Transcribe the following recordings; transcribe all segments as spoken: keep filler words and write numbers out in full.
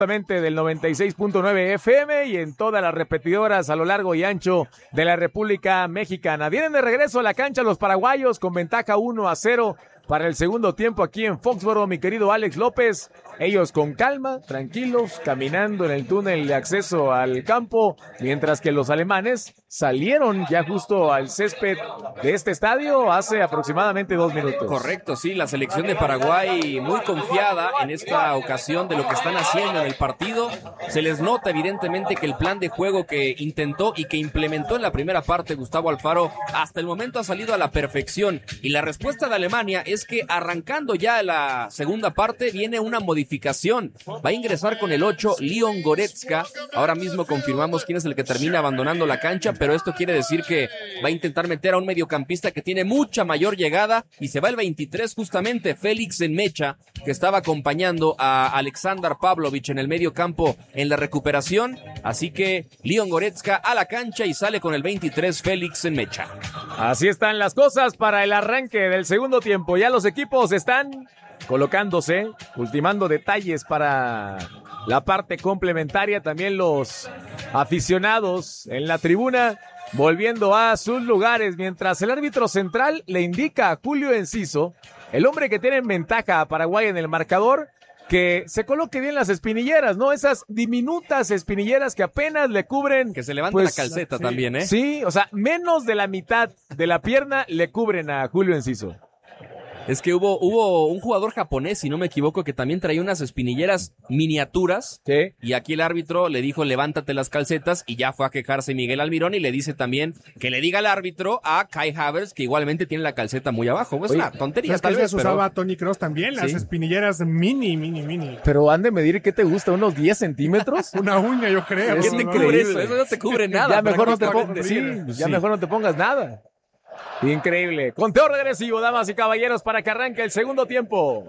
del noventa y seis punto nueve F M y en todas las repetidoras a lo largo y ancho de la República Mexicana. Vienen de regreso a la cancha los paraguayos con ventaja uno a cero para el segundo tiempo aquí en Foxboro, mi querido Alex López. Ellos con calma, tranquilos, caminando en el túnel de acceso al campo, mientras que los alemanes salieron ya justo al césped de este estadio hace aproximadamente dos minutos. Correcto, sí, la selección de Paraguay muy confiada en esta ocasión de lo que están haciendo en el partido. Se les nota evidentemente que el plan de juego que intentó y que implementó en la primera parte Gustavo Alfaro hasta el momento ha salido a la perfección. Y la respuesta de Alemania es que arrancando ya la segunda parte viene una modificación. Va a ingresar con el ocho Leon Goretzka. Ahora mismo confirmamos quién es el que termina abandonando la cancha, pero esto quiere decir que va a intentar meter a un mediocampista que tiene mucha mayor llegada y se va el veintitrés justamente, Félix Enmecha, que estaba acompañando a Alexander Pavlovich en el medio campo en la recuperación. Así que Leon Goretzka a la cancha y sale con el veintitrés Félix Enmecha. Así están las cosas para el arranque del segundo tiempo. Ya los equipos están colocándose, ultimando detalles para la parte complementaria. También los aficionados en la tribuna volviendo a sus lugares, mientras el árbitro central le indica a Julio Enciso, el hombre que tiene en ventaja a Paraguay en el marcador, que se coloque bien las espinilleras, ¿no? Esas diminutas espinilleras que apenas le cubren. Que se levanta pues, la calceta sí, también, ¿eh? Sí, o sea, menos de la mitad de la pierna le cubren a Julio Enciso. Es que hubo, hubo un jugador japonés, si no me equivoco, que también traía unas espinilleras miniaturas. ¿Sí? Y aquí el árbitro le dijo, levántate las calcetas, y ya fue a quejarse Miguel Almirón y le dice también que le diga al árbitro a Kai Havertz, que igualmente tiene la calceta muy abajo. Es una tontería, tal vez. usaba Tony Kroos también, las sí. espinilleras mini, mini, mini. Pero han de medir, ¿qué te gusta? ¿Unos diez centímetros? Una uña, yo creo. ¿Qué te cubre eso? Eso no te cubre nada. Ya mejor no te pongas, sí, ya sí. mejor no te pongas nada. Increíble. Conteo regresivo, damas y caballeros, para que arranque el segundo tiempo.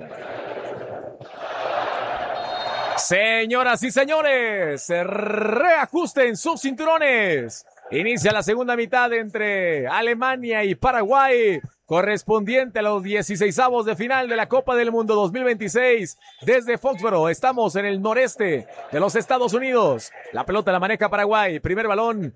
Señoras y señores, reajusten sus cinturones. Inicia la segunda mitad entre Alemania y Paraguay, correspondiente a los dieciseisavos de final de la Copa del Mundo dos mil veintiséis. Desde Foxboro, estamos en el noreste de los Estados Unidos. La pelota la maneja Paraguay. Primer balón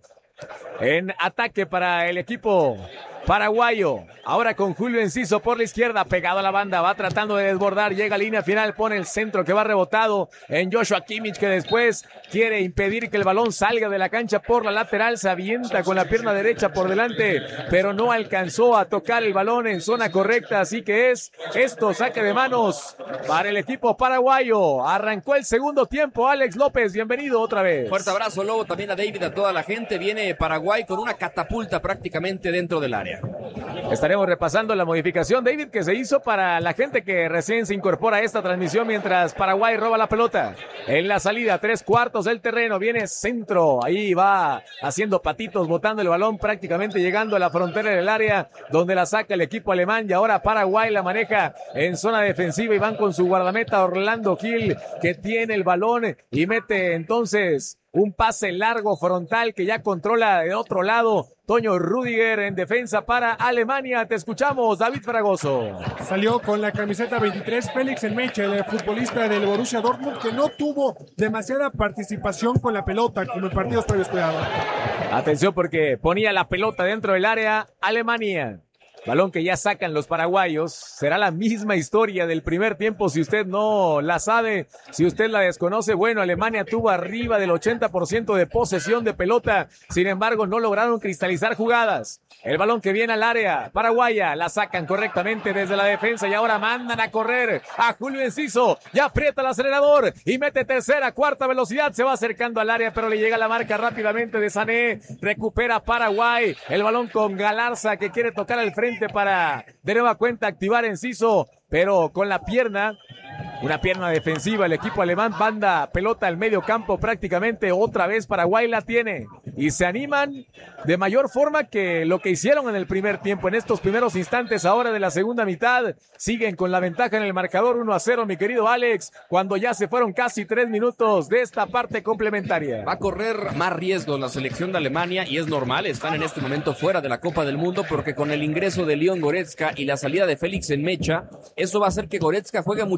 en ataque para el equipo paraguayo. Ahora con Julio Enciso por la izquierda, pegado a la banda, va tratando de desbordar, llega a línea final, pone el centro que va rebotado en Joshua Kimmich, que después quiere impedir que el balón salga de la cancha por la lateral, se avienta con la pierna derecha por delante, pero no alcanzó a tocar el balón en zona correcta, así que es esto, saque de manos para el equipo paraguayo. Arrancó el segundo tiempo. Alex López, bienvenido otra vez. Fuerte abrazo, Lobo, también a David, a toda la gente. Viene Paraguay con una catapulta prácticamente dentro del área. Estaremos repasando la modificación, David, que se hizo para la gente que recién se incorpora a esta transmisión mientras Paraguay roba la pelota. En la salida, tres cuartos del terreno, viene centro, ahí va haciendo patitos, botando el balón, prácticamente llegando a la frontera del área, donde la saca el equipo alemán, y ahora Paraguay la maneja en zona defensiva y van con su guardameta Orlando Gil, que tiene el balón y mete entonces un pase largo frontal que ya controla de otro lado Toño Rüdiger en defensa para Alemania. Te escuchamos, David Fragoso. Salió con la camiseta veintitrés Félix Enmecha, el futbolista del Borussia Dortmund, que no tuvo demasiada participación con la pelota como en partidos previos. Cuidado. Atención, porque ponía la pelota dentro del área Alemania. Balón que ya sacan los paraguayos. Será la misma historia del primer tiempo. Si usted no la sabe, si usted la desconoce, bueno, Alemania tuvo arriba del ochenta por ciento de posesión de pelota. Sin embargo, no lograron cristalizar jugadas. El balón que viene al área paraguaya, la sacan correctamente desde la defensa y ahora mandan a correr a Julio Enciso. Ya aprieta el acelerador y mete tercera, cuarta velocidad. Se va acercando al área, pero le llega la marca rápidamente de Sané. Recupera Paraguay. El balón con Galarza, que quiere tocar al frente para de nueva cuenta activar Enciso, pero con la pierna, una pierna defensiva, el equipo alemán manda pelota al medio campo prácticamente, otra vez Paraguay la tiene y se animan de mayor forma que lo que hicieron en el primer tiempo. En estos primeros instantes ahora de la segunda mitad, siguen con la ventaja en el marcador uno a cero, mi querido Alex, cuando ya se fueron casi tres minutos de esta parte complementaria. Va a correr más riesgo la selección de Alemania y es normal, están en este momento fuera de la Copa del Mundo porque con el ingreso de Leon Goretzka y la salida de Félix Enmecha, eso va a hacer que Goretzka juegue mucho más cerca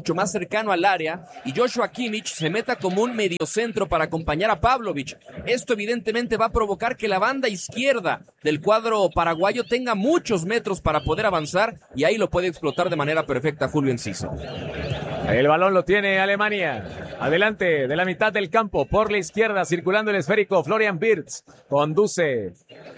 cercano al área y Joshua Kimmich se meta como un mediocentro para acompañar a Pavlovic. Esto evidentemente va a provocar que la banda izquierda del cuadro paraguayo tenga muchos metros para poder avanzar y ahí lo puede explotar de manera perfecta Julio Enciso. El balón lo tiene Alemania. Adelante de la mitad del campo, por la izquierda, circulando el esférico, Florian Wirtz conduce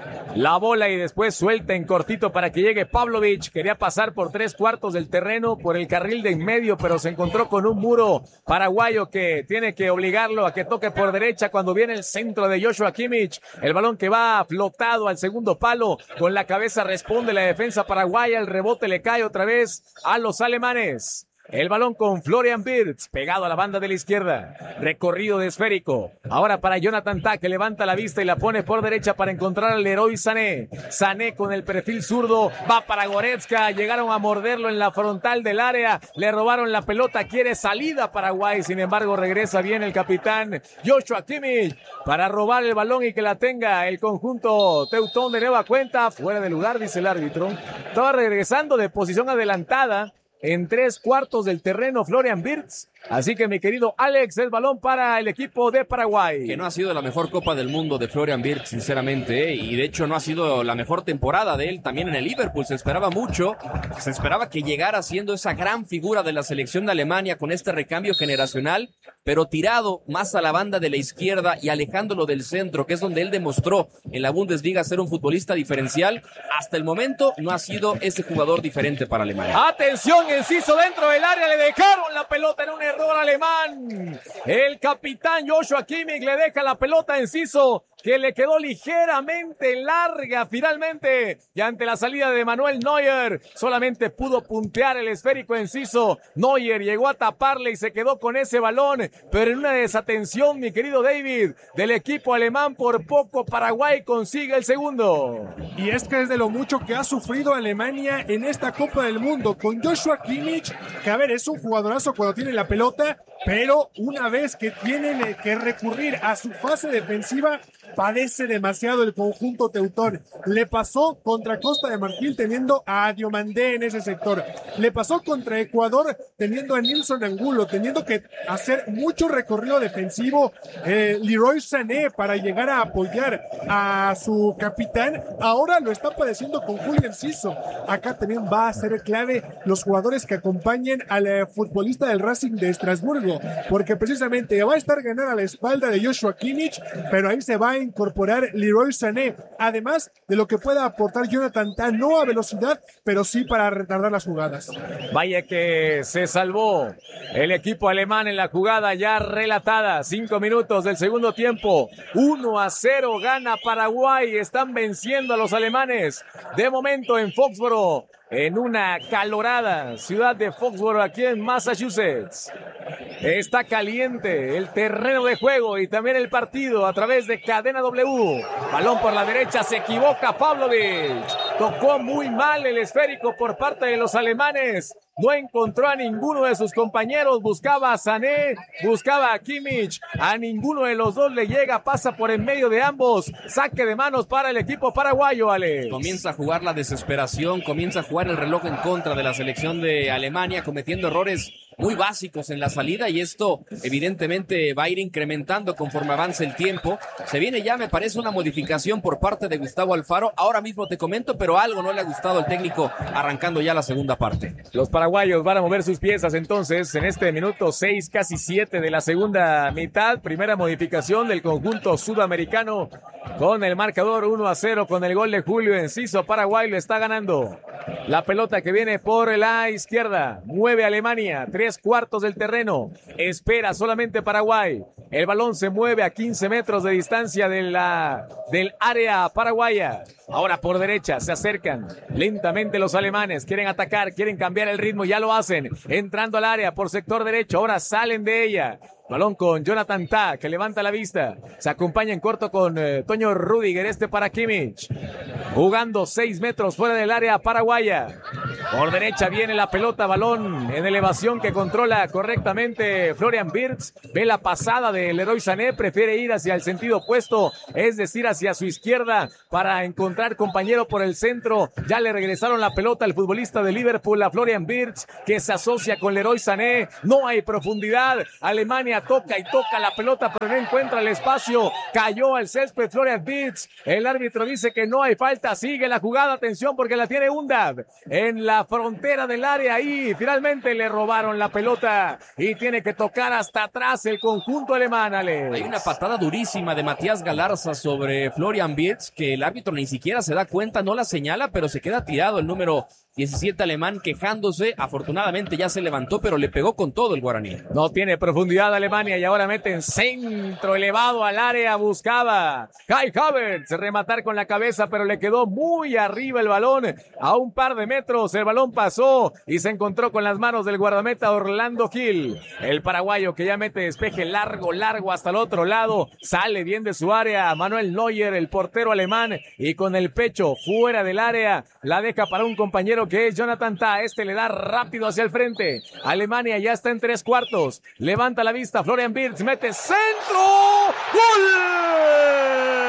la bola y después suelta en cortito para que llegue Pavlovic. Quería pasar por tres cuartos del terreno, por el carril de en medio, pero se encontró con un muro paraguayo que tiene que obligarlo a que toque por derecha cuando viene el centro de Joshua Kimmich. El balón que va flotado al segundo palo, con la cabeza responde la defensa paraguaya, el rebote le cae otra vez a los alemanes. El balón con Florian Wirtz, pegado a la banda de la izquierda. Recorrido de esférico. Ahora para Jonathan Tah, que levanta la vista y la pone por derecha para encontrar al Leroy Sané. Sané con el perfil zurdo, va para Goretzka. Llegaron a morderlo en la frontal del área. Le robaron la pelota, quiere salida Paraguay. Sin embargo, regresa bien el capitán Joshua Kimmich para robar el balón y que la tenga el conjunto teutón de nueva cuenta. Fuera de lugar, dice el árbitro. Estaba regresando de posición adelantada en tres cuartos del terreno Florian Wirtz. Así que mi querido Alex, el balón para el equipo de Paraguay. Que no ha sido la mejor Copa del Mundo de Florian Wirtz, sinceramente, ¿eh? Y de hecho no ha sido la mejor temporada de él también en el Liverpool. Se esperaba mucho, se esperaba que llegara siendo esa gran figura de la selección de Alemania con este recambio generacional, pero tirado más a la banda de la izquierda y alejándolo del centro, que es donde él demostró en la Bundesliga ser un futbolista diferencial. Hasta el momento no ha sido ese jugador diferente para Alemania. Atención, Enciso dentro del área, le dejaron la pelota en un error alemán. El capitán Joshua Kimmich le deja la pelota a Enciso, que le quedó ligeramente larga finalmente, y ante la salida de Manuel Neuer solamente pudo puntear el esférico Enciso. Neuer llegó a taparle y se quedó con ese balón, pero en una desatención, mi querido David, del equipo alemán, por poco Paraguay consigue el segundo. Y es que es de lo mucho que ha sufrido Alemania en esta Copa del Mundo, con Joshua Kimmich, que a ver, es un jugadorazo cuando tiene la pelota, pero una vez que tienen que recurrir a su fase defensiva, padece demasiado el conjunto teutón. Le pasó contra Costa de Marfil teniendo a Diomandé en ese sector. Le pasó contra Ecuador teniendo a Nilson Angulo, teniendo que hacer mucho recorrido defensivo. Eh, Leroy Sané para llegar a apoyar a su capitán. Ahora lo está padeciendo con Julio Enciso. Acá también va a ser clave los jugadores que acompañen al eh, futbolista del Racing de Estrasburgo, porque precisamente va a estar ganando a la espalda de Joshua Kimmich, pero ahí se va a incorporar Leroy Sané, además de lo que pueda aportar Jonathan Tah, no a velocidad, pero sí para retardar las jugadas. Vaya que se salvó el equipo alemán en la jugada ya relatada. Cinco minutos del segundo tiempo. uno a cero gana Paraguay. Están venciendo a los alemanes. De momento en Foxboro, en una calorada ciudad de Foxboro, aquí en Massachusetts. Está caliente el terreno de juego y también el partido a través de Cadena W. Balón por la derecha, se equivoca Pavlovic. Tocó muy mal el esférico por parte de los alemanes. No encontró a ninguno de sus compañeros, buscaba a Sané, buscaba a Kimmich, a ninguno de los dos le llega, pasa por en medio de ambos. Saque de manos para el equipo paraguayo, Alex. Comienza a jugar la desesperación, comienza a jugar el reloj en contra de la selección de Alemania, cometiendo errores muy básicos en la salida, y esto evidentemente va a ir incrementando conforme avance el tiempo. Se viene ya, me parece, una modificación por parte de Gustavo Alfaro. Ahora mismo te comento, pero algo no le ha gustado al técnico arrancando ya la segunda parte. Los paraguayos van a mover sus piezas entonces en este minuto seis, casi siete de la segunda mitad. Primera modificación del conjunto sudamericano con el marcador uno a cero, con el gol de Julio Enciso. Paraguay lo está ganando. La pelota que viene por la izquierda, mueve Alemania, tres cuartos del terreno, espera solamente Paraguay. El balón se mueve a quince metros de distancia de la, del área paraguaya. Ahora por derecha se acercan lentamente los alemanes, quieren atacar, quieren cambiar el ritmo, ya lo hacen, entrando al área por sector derecho, ahora salen de ella. Balón con Jonathan Tah, que levanta la vista. Se acompaña en corto con eh, Toño Rüdiger, este para Kimmich. Jugando seis metros fuera del área paraguaya. Por derecha viene la pelota, balón en elevación que controla correctamente Florian Wirtz. Ve la pasada del Leroy Sané, prefiere ir hacia el sentido opuesto, es decir, hacia su izquierda para encontrar compañero por el centro. Ya le regresaron la pelota al futbolista de Liverpool, a Florian Wirtz, que se asocia con Leroy Sané. No hay profundidad. Alemania toca y toca la pelota, pero no encuentra el espacio. Cayó al césped Florian Wirtz. El árbitro dice que no hay falta. Sigue la jugada. Atención porque la tiene Undav en la frontera del área. Ahí finalmente le robaron la pelota y tiene que tocar hasta atrás el conjunto alemán, Alex. Hay una patada durísima de Matías Galarza sobre Florian Wirtz que el árbitro ni siquiera se da cuenta, no la señala, pero se queda tirado el número diecisiete alemán quejándose. Afortunadamente ya se levantó, pero le pegó con todo el guaraní. No tiene profundidad Alemania y ahora mete en centro elevado al área. Buscaba Kai Havertz rematar con la cabeza, pero le quedó muy arriba el balón. A un par de metros el balón pasó y se encontró con las manos del guardameta Orlando Gil. El paraguayo que ya mete despeje largo, largo hasta el otro lado. Sale bien de su área Manuel Neuer, el portero alemán, y con el pecho fuera del área la deja para un compañero que es Jonathan Tah. Este le da rápido hacia el frente. Alemania ya está en tres cuartos. Levanta la vista. Florian Wirtz mete centro. ¡Gol!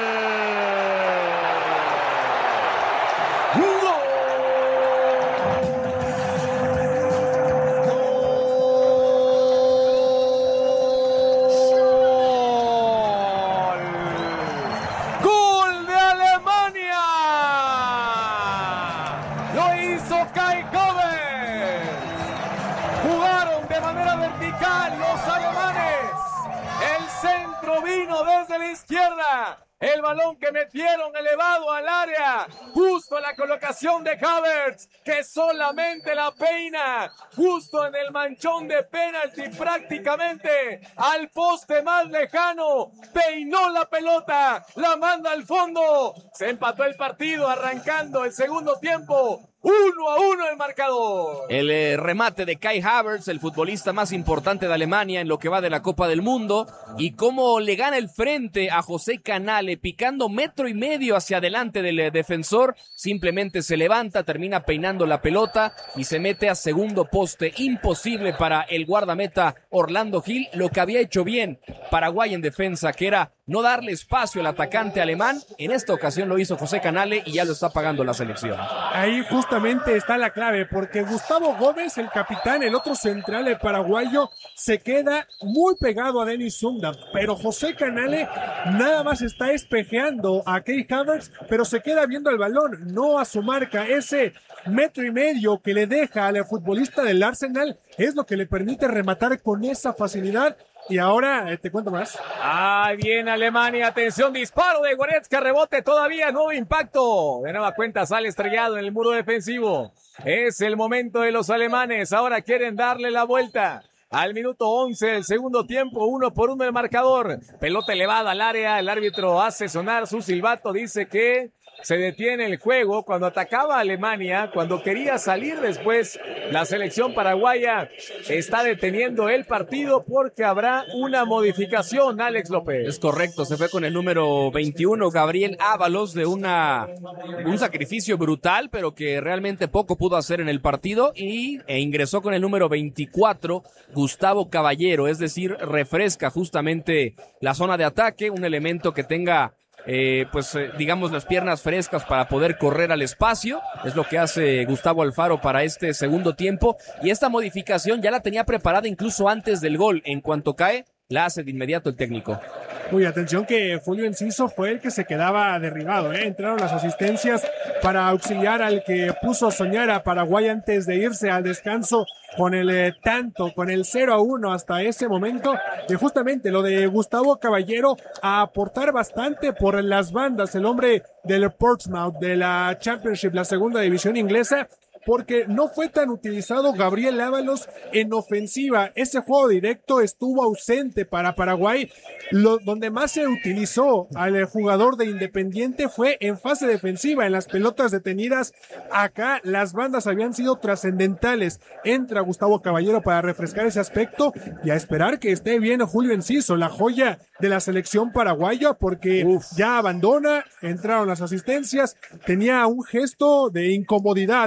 Vino desde la izquierda, el balón que metieron elevado al área, justo la colocación de Havertz, que solamente la peina, justo en el manchón de penalti, prácticamente al poste más lejano, peinó la pelota, la manda al fondo, se empató el partido arrancando el segundo tiempo. Uno a uno el marcador. El eh, remate de Kai Havertz, el futbolista más importante de Alemania en lo que va de la Copa del Mundo, y cómo le gana el frente a José Canale, picando metro y medio hacia adelante del eh, defensor. Simplemente se levanta, termina peinando la pelota y se mete a segundo poste. Imposible para el guardameta Orlando Gil, lo que había hecho bien Paraguay en defensa, que era no darle espacio al atacante alemán. En esta ocasión lo hizo José Canale y ya lo está pagando la selección. Ahí justamente está la clave, porque Gustavo Gómez, el capitán, el otro central, el paraguayo, se queda muy pegado a Dennis Zunda, pero José Canale nada más está espejeando a Kai Havertz, pero se queda viendo el balón, no a su marca. Ese metro y medio que le deja al futbolista del Arsenal es lo que le permite rematar con esa facilidad. Y ahora eh, te cuento más. Ah, bien Alemania, atención, disparo de Goretzka, rebote todavía, nuevo impacto. De nueva cuenta sale estrellado en el muro defensivo. Es el momento de los alemanes, ahora quieren darle la vuelta. Al minuto once del segundo tiempo, uno por uno el marcador. Pelota elevada al área, el árbitro hace sonar su silbato, dice que se detiene el juego. Cuando atacaba a Alemania, cuando quería salir después, la selección paraguaya está deteniendo el partido porque habrá una modificación, Alex López. Es correcto, se fue con el número veintiuno, Gabriel Ábalos, de una un sacrificio brutal, pero que realmente poco pudo hacer en el partido, y e ingresó con el número veinticuatro, Gustavo Caballero, es decir, refresca justamente la zona de ataque, un elemento que tenga Eh, pues eh, digamos las piernas frescas para poder correr al espacio. Es lo que hace Gustavo Alfaro para este segundo tiempo, y esta modificación ya la tenía preparada incluso antes del gol. En cuanto cae, la hace de inmediato el técnico. Uy, atención que Julio Enciso fue el que se quedaba derribado, ¿eh? Entraron las asistencias para auxiliar al que puso a soñar a Paraguay antes de irse al descanso con el eh, tanto, con el cero a uno hasta ese momento. Y justamente lo de Gustavo Caballero, a aportar bastante por las bandas, el hombre del Portsmouth, de la Championship, la segunda división inglesa, porque no fue tan utilizado Gabriel Ábalos en ofensiva. Ese juego directo estuvo ausente para Paraguay. Lo, donde más se utilizó al jugador de Independiente fue en fase defensiva, en las pelotas detenidas. Acá las bandas habían sido trascendentales. Entra Gustavo Caballero para refrescar ese aspecto y a esperar que esté bien Julio Enciso, la joya de la selección paraguaya, porque Uf. ya abandona. Entraron las asistencias, tenía un gesto de incomodidad incluso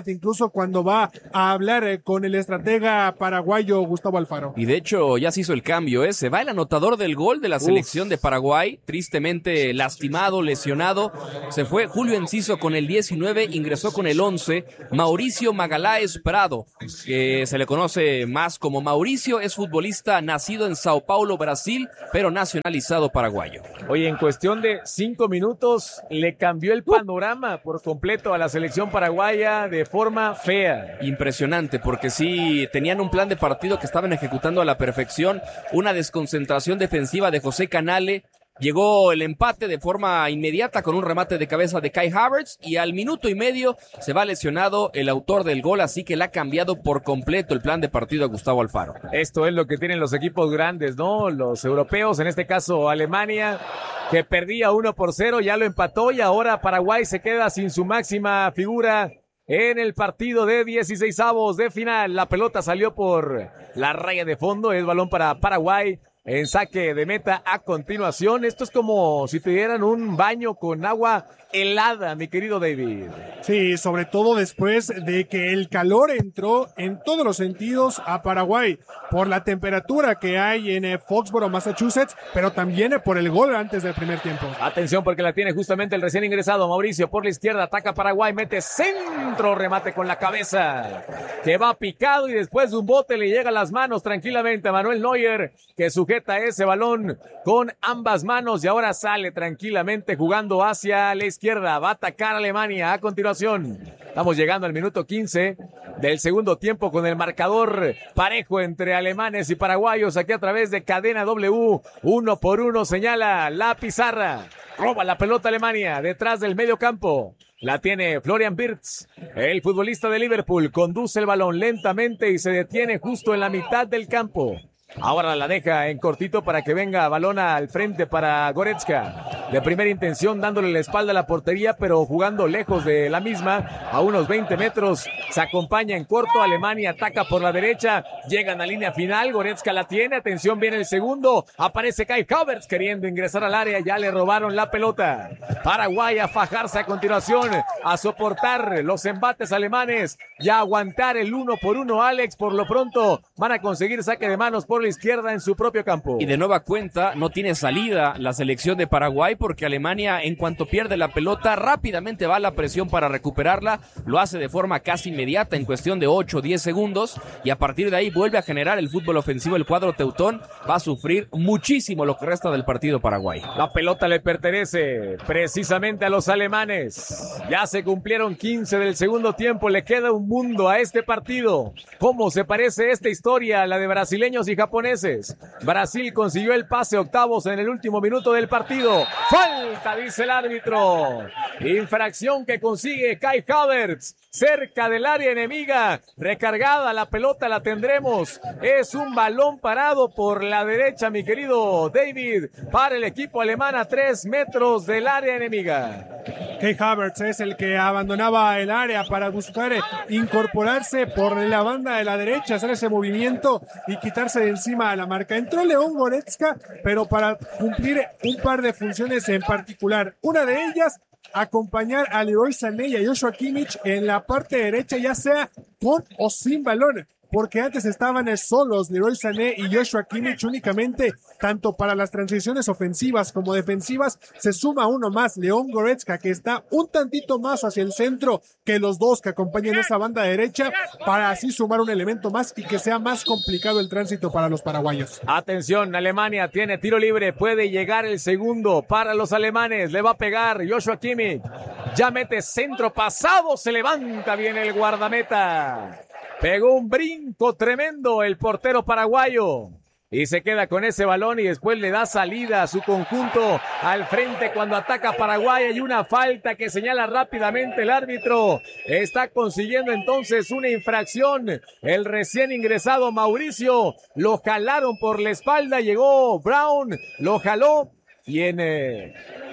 incluso cuando va a hablar eh, con el estratega paraguayo Gustavo Alfaro. Y de hecho ya se hizo el cambio, ¿eh? Se va el anotador del gol de la selección Uf. de Paraguay, tristemente lastimado, lesionado. Se fue Julio Enciso con el diecinueve, ingresó con el once, Mauricio Magaláes Prado, que se le conoce más como Mauricio, es futbolista nacido en Sao Paulo, Brasil, pero nacionalizado paraguayo. Oye, en cuestión de cinco minutos le cambió el panorama por completo a la selección paraguaya de forma fea. Impresionante, porque sí tenían un plan de partido que estaban ejecutando a la perfección, una desconcentración defensiva de José Canale. Llegó el empate de forma inmediata con un remate de cabeza de Kai Havertz y al minuto y medio se va lesionado el autor del gol, así que le ha cambiado por completo el plan de partido a Gustavo Alfaro. Esto es lo que tienen los equipos grandes, ¿no? Los europeos, en este caso Alemania, que perdía uno por cero, ya lo empató y ahora Paraguay se queda sin su máxima figura en el partido de dieciseisavos de final. La pelota salió por la raya de fondo, es balón para Paraguay. En saque de meta a continuación. Esto es como si te dieran un baño con agua helada, mi querido David. Sí, sobre todo después de que el calor entró en todos los sentidos a Paraguay, por la temperatura que hay en Foxborough, Massachusetts, pero también por el gol antes del primer tiempo. Atención porque la tiene justamente el recién ingresado Mauricio por la izquierda, ataca Paraguay, mete centro, remate con la cabeza, que va picado y después de un bote le llega a las manos tranquilamente a Manuel Neuer, que sujeta ese balón con ambas manos y ahora sale tranquilamente jugando hacia la izquierda, va a atacar a Alemania. A continuación, estamos llegando al minuto quince del segundo tiempo con el marcador parejo entre alemanes y paraguayos aquí a través de Cadena W, uno por uno señala la pizarra, roba la pelota Alemania detrás del medio campo. La tiene Florian Wirtz, el futbolista de Liverpool, conduce el balón lentamente y se detiene justo en la mitad del campo. Ahora la deja en cortito para que venga balón al frente para Goretzka. De primera intención dándole la espalda a la portería, pero jugando lejos de la misma, a unos veinte metros. Se acompaña en corto, Alemania ataca por la derecha, llegan a línea final, Goretzka la tiene, atención, viene el segundo, aparece Kai Havertz queriendo ingresar al área, ya le robaron la pelota. Paraguay a fajarse a continuación, a soportar los embates alemanes y a aguantar el uno por uno. Alex, por lo pronto van a conseguir saque de manos por la izquierda en su propio campo. Y de nueva cuenta no tiene salida la selección de Paraguay, porque Alemania, en cuanto pierde la pelota, rápidamente va a la presión para recuperarla, lo hace de forma casi inmediata en cuestión de ocho o diez segundos y a partir de ahí vuelve a generar el fútbol ofensivo. El cuadro teutón va a sufrir muchísimo lo que resta del partido Paraguay. La pelota le pertenece precisamente a los alemanes. Ya se cumplieron quince del segundo tiempo, le queda un mundo a este partido. ¿Cómo se parece esta historia a la de brasileños y japoneses? Brasil consiguió el pase octavos en el último minuto del partido. Falta, dice el árbitro. Infracción que consigue Kai Havertz cerca del área enemiga. Recargada la pelota, la tendremos. Es un balón parado por la derecha, mi querido David, para el equipo alemán a tres metros del área enemiga. Kai Havertz es el que abandonaba el área para buscar incorporarse por la banda de la derecha, hacer ese movimiento y quitarse de encima a la marca. Entró León Goretzka, pero para cumplir un par de funciones en particular. Una de ellas, acompañar a Leroy Sané y a Joshua Kimmich en la parte derecha, ya sea con o sin balón, porque antes estaban solos Leroy Sané y Joshua Kimmich únicamente, tanto para las transiciones ofensivas como defensivas. Se suma uno más, León Goretzka, que está un tantito más hacia el centro que los dos que acompañan esa banda derecha, para así sumar un elemento más y que sea más complicado el tránsito para los paraguayos. Atención, Alemania tiene tiro libre, puede llegar el segundo para los alemanes, le va a pegar Joshua Kimmich, ya mete centro pasado, se levanta bien el guardameta. Pegó un brinco tremendo el portero paraguayo y se queda con ese balón y después le da salida a su conjunto al frente cuando ataca Paraguay. Hay una falta que señala rápidamente el árbitro. Está consiguiendo entonces una infracción el recién ingresado Mauricio. Lo jalaron por la espalda, llegó Brown, lo jaló y en... Eh,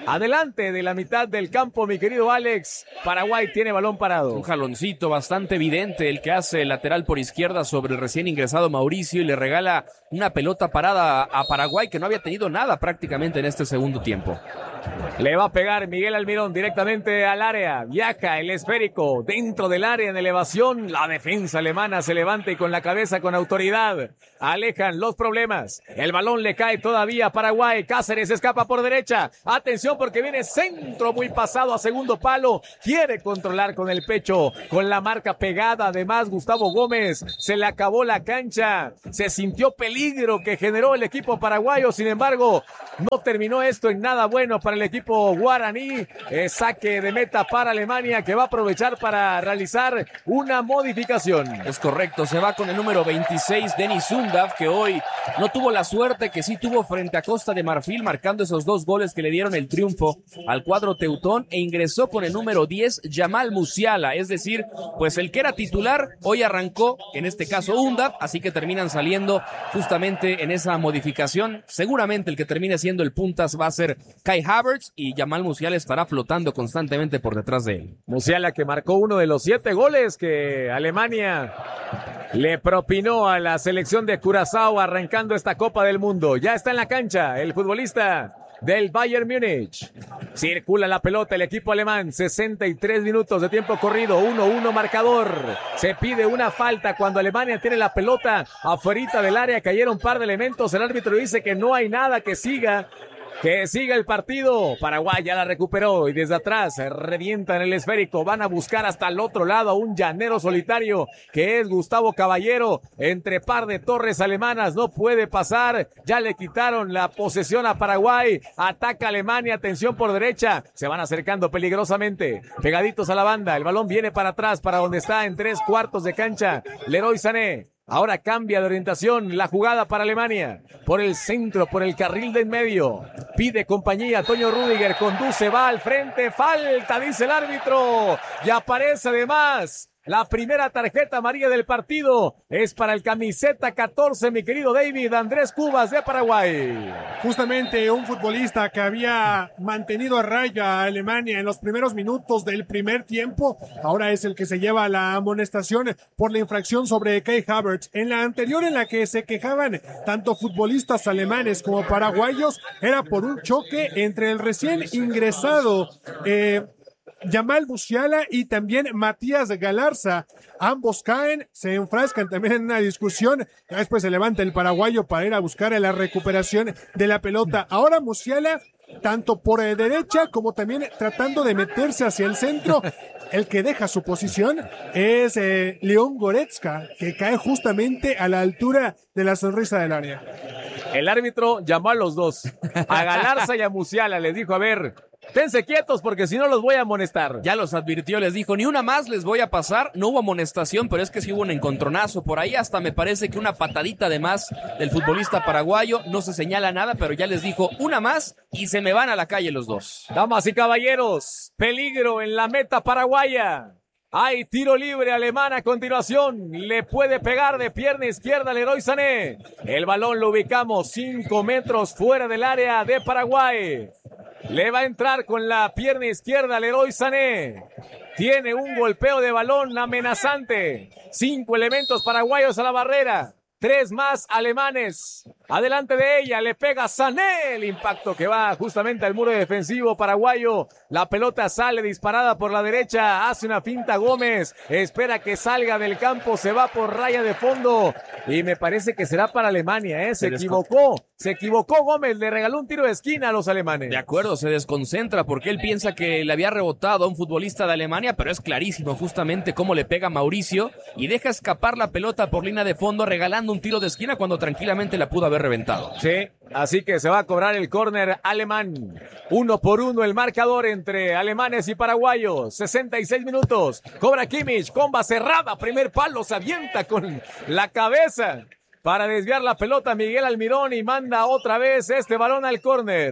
Adelante de la mitad del campo, mi querido Alex. Paraguay tiene balón parado. Un jaloncito bastante evidente el que hace el lateral por izquierda sobre el recién ingresado Mauricio y le regala una pelota parada a Paraguay que no había tenido nada prácticamente en este segundo tiempo. Le va a pegar Miguel Almirón directamente al área. Viaja el esférico dentro del área en elevación. La defensa alemana se levanta y con la cabeza con autoridad alejan los problemas. El balón le cae todavía a Paraguay. Cáceres escapa por derecha. Atención porque viene centro muy pasado a segundo palo. Quiere controlar con el pecho, con la marca pegada. Además, Gustavo Gómez se le acabó la cancha. Se sintió peligro que generó el equipo paraguayo. Sin embargo, no terminó esto en nada bueno para el equipo guaraní. Eh, saque de meta para Alemania que va a aprovechar para realizar una modificación. Es correcto, se va con el número veintiséis, Denis Undav, que hoy no tuvo la suerte que sí tuvo frente a Costa de Marfil, marcando esos dos goles que le dieron el triunfo al cuadro teutón, e ingresó con el número diez, Jamal Musiala, es decir, pues el que era titular, hoy arrancó, en este caso Undav, así que terminan saliendo justamente en esa modificación. Seguramente el que termine siendo el puntas va a ser Kai Havertz y Jamal Musiala estará flotando constantemente por detrás de él. Musiala que marcó uno de los siete goles que Alemania le propinó a la selección de Curazao arrancando esta Copa del Mundo. Ya está en la cancha el futbolista del Bayern Múnich. Circula la pelota el equipo alemán. sesenta y tres minutos de tiempo corrido. uno uno marcador. Se pide una falta cuando Alemania tiene la pelota afuerita del área. Cayeron un par de elementos. El árbitro dice que no hay nada, que siga. Que siga el partido. Paraguay ya la recuperó y desde atrás revientan el esférico. Van a buscar hasta el otro lado a un llanero solitario que es Gustavo Caballero. Entre par de torres alemanas no puede pasar. Ya le quitaron la posesión a Paraguay. Ataca Alemania. Atención por derecha. Se van acercando peligrosamente. Pegaditos a la banda. El balón viene para atrás para donde está en tres cuartos de cancha Leroy Sané. Ahora cambia de orientación la jugada para Alemania. Por el centro, por el carril de en medio. Pide compañía Toño Rüdiger. Conduce, va al frente. Falta, dice el árbitro. Y aparece además la primera tarjeta amarilla del partido. Es para el camiseta catorce, mi querido David, Andrés Cubas de Paraguay. Justamente un futbolista que había mantenido a raya a Alemania en los primeros minutos del primer tiempo, ahora es el que se lleva la amonestación por la infracción sobre Kai Havertz. En la anterior, en la que se quejaban tanto futbolistas alemanes como paraguayos, era por un choque entre el recién ingresado eh, Jamal Musiala y también Matías Galarza. Ambos caen, se enfrascan también en una discusión. Después se levanta el paraguayo para ir a buscar la recuperación de la pelota. Ahora Musiala, tanto por derecha como también tratando de meterse hacia el centro. El que deja su posición es eh, León Goretzka, que cae justamente a la altura de la sonrisa del área. El árbitro llamó a los dos, a Galarza y a Musiala. Les dijo, a ver, tense quietos porque si no los voy a amonestar. Ya los advirtió, les dijo, ni una más les voy a pasar. No hubo amonestación, pero es que sí hubo un encontronazo. Por ahí hasta me parece que una patadita de más del futbolista paraguayo. No se señala nada, pero ya les dijo, una más y se me van a la calle los dos. Damas y caballeros, peligro en la meta paraguaya. Hay tiro libre alemán a continuación. Le puede pegar de pierna izquierda Leroy Sané. El balón lo ubicamos cinco metros fuera del área de Paraguay. Le va a entrar con la pierna izquierda Leroy Sané. Tiene un golpeo de balón amenazante. Cinco elementos paraguayos a la barrera. Tres más alemanes. Adelante de ella, le pega Sané. El impacto que va justamente al muro defensivo paraguayo. La pelota sale disparada por la derecha. Hace una finta Gómez. Espera que salga del campo. Se va por raya de fondo. Y me parece que será para Alemania, ¿eh? Se, se equivocó. Se equivocó Gómez. Le regaló un tiro de esquina a los alemanes. De acuerdo, se desconcentra porque él piensa que le había rebotado a un futbolista de Alemania, pero es clarísimo justamente cómo le pega Mauricio y deja escapar la pelota por línea de fondo regalando un tiro de esquina cuando tranquilamente la pudo haber reventado. Sí, así que se va a cobrar el córner alemán. Uno por uno el marcador entre alemanes y paraguayos. sesenta y seis minutos. Cobra Kimmich, comba cerrada, primer palo, se avienta con la cabeza para desviar la pelota Miguel Almirón y manda otra vez este balón al córner.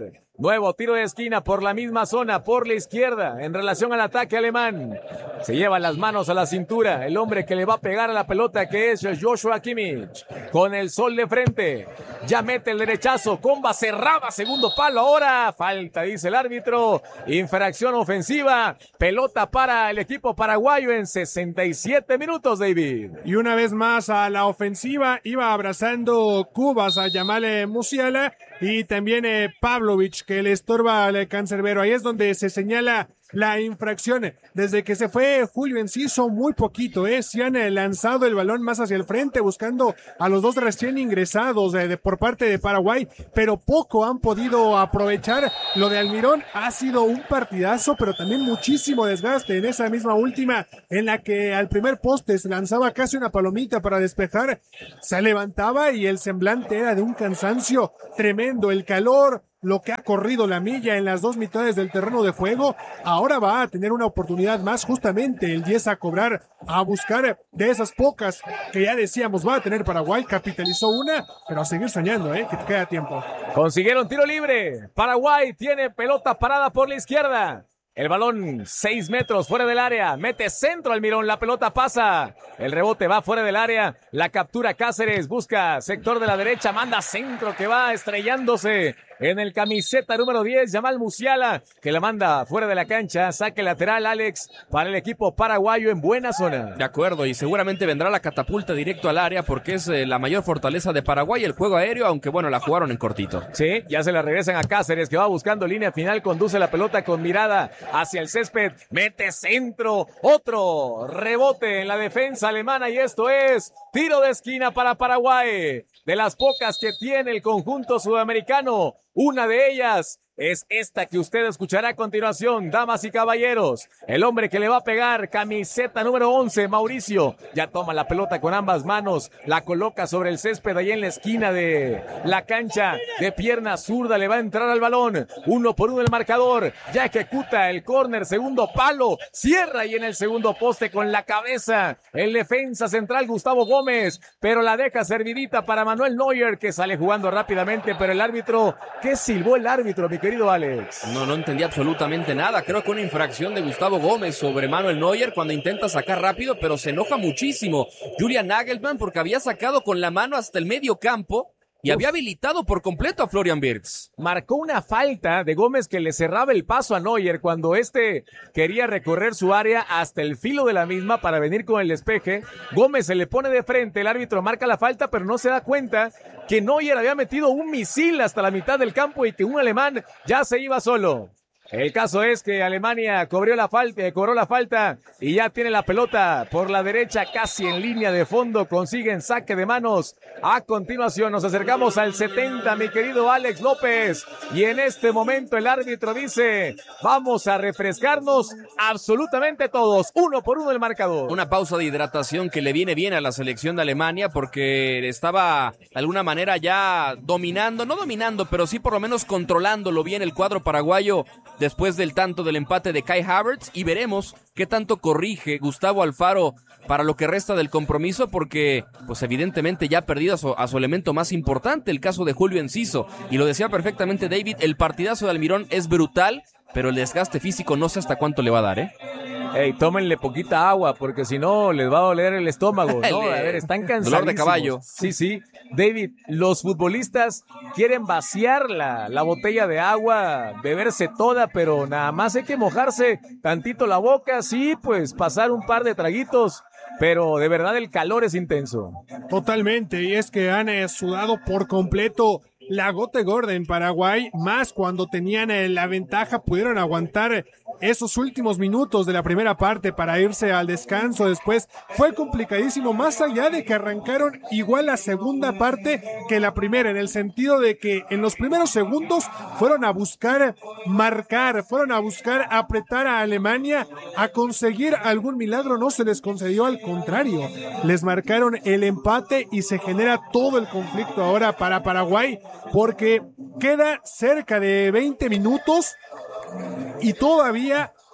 Nuevo tiro de esquina por la misma zona, por la izquierda, en relación al ataque alemán. Se lleva las manos a la cintura, el hombre que le va a pegar a la pelota, que es Joshua Kimmich. Con el sol de frente, ya mete el derechazo, comba cerraba, segundo palo, ahora falta, dice el árbitro. Infracción ofensiva, pelota para el equipo paraguayo en sesenta y siete minutos, David. Y una vez más a la ofensiva, iba abrazando Cubas a Yamal Musiala y también eh, Pavlovic, que le estorba al cancerbero. Ahí es donde se señala la infracción. Desde que se fue Julio Enciso, muy poquito, ¿eh? Se han eh, lanzado el balón más hacia el frente, buscando a los dos recién ingresados eh, de, por parte de Paraguay, pero poco han podido aprovechar. Lo de Almirón ha sido un partidazo, pero también muchísimo desgaste en esa misma última, en la que al primer poste se lanzaba casi una palomita para despejar, se levantaba y el semblante era de un cansancio tremendo. El calor, lo que ha corrido la milla en las dos mitades del terreno de juego, ahora va a tener una oportunidad más, justamente el diez a cobrar, a buscar de esas pocas que ya decíamos va a tener Paraguay. Capitalizó una, pero a seguir soñando, eh, que te queda tiempo. Consiguieron tiro libre, Paraguay tiene pelota parada por la izquierda. El balón, seis metros fuera del área, mete centro Almirón, la pelota pasa, el rebote va fuera del área, la captura Cáceres, busca sector de la derecha, manda centro que va estrellándose en el camiseta número diez, Yamal Musiala, que la manda fuera de la cancha, saque lateral Alex para el equipo paraguayo en buena zona. De acuerdo, y seguramente vendrá la catapulta directo al área porque es eh, la mayor fortaleza de Paraguay, el juego aéreo, aunque bueno, la jugaron en cortito. Sí, ya se la regresan a Cáceres, que va buscando línea final, conduce la pelota con mirada hacia el césped, mete centro, otro rebote en la defensa alemana y esto es tiro de esquina para Paraguay, de las pocas que tiene el conjunto sudamericano. Una de ellas es esta que usted escuchará a continuación, damas y caballeros. El hombre que le va a pegar, camiseta número once, Mauricio, ya toma la pelota con ambas manos, la coloca sobre el césped ahí en la esquina de la cancha, de pierna zurda, le va a entrar al balón, uno por uno el marcador, ya ejecuta el córner, segundo palo, cierra y en el segundo poste con la cabeza, el defensa central Gustavo Gómez, pero la deja servidita para Manuel Neuer, que sale jugando rápidamente, pero el árbitro, ¿qué silbó el árbitro, mi querido Alex? No, no entendí absolutamente nada. Creo que una infracción de Gustavo Gómez sobre Manuel Neuer cuando intenta sacar rápido, pero se enoja muchísimo Julian Nagelsmann porque había sacado con la mano hasta el medio campo y Uf. había habilitado por completo a Florian Wirtz. Marcó una falta de Gómez que le cerraba el paso a Neuer cuando este quería recorrer su área hasta el filo de la misma para venir con el despeje. Gómez se le pone de frente, el árbitro marca la falta, pero no se da cuenta que Neuer había metido un misil hasta la mitad del campo y que un alemán ya se iba solo. El caso es que Alemania cobró la falta, cobró la falta y ya tiene la pelota por la derecha casi en línea de fondo, consiguen saque de manos. A continuación nos acercamos al setenta, mi querido Alex López, y en este momento el árbitro dice, vamos a refrescarnos absolutamente todos, uno por uno el marcador. Una pausa de hidratación que le viene bien a la selección de Alemania porque estaba de alguna manera ya dominando, no dominando, pero sí por lo menos controlándolo bien el cuadro paraguayo después del tanto del empate de Kai Havertz, y veremos qué tanto corrige Gustavo Alfaro para lo que resta del compromiso, porque pues evidentemente ya ha perdido a su, a su elemento más importante, el caso de Julio Enciso, y lo decía perfectamente David, el partidazo de Almirón es brutal, pero el desgaste físico no sé hasta cuánto le va a dar, ¿eh? Ey, tómenle poquita agua, porque si no les va a doler el estómago, ¿no? A ver, están cansados. Dolor de caballo. Sí, sí. David, los futbolistas quieren vaciar la, la botella de agua, beberse toda, pero nada más hay que mojarse tantito la boca, sí, pues pasar un par de traguitos, pero de verdad el calor es intenso. Totalmente, y es que han eh, sudado por completo la gota gorda en Paraguay, más cuando tenían eh, la ventaja, pudieron aguantar esos últimos minutos de la primera parte para irse al descanso. Después fue complicadísimo, más allá de que arrancaron igual la segunda parte que la primera, en el sentido de que en los primeros segundos fueron a buscar marcar, fueron a buscar apretar a Alemania, a conseguir algún milagro, no se les concedió, al contrario, les marcaron el empate y se genera todo el conflicto ahora para Paraguay, porque queda cerca de veinte minutos y todavía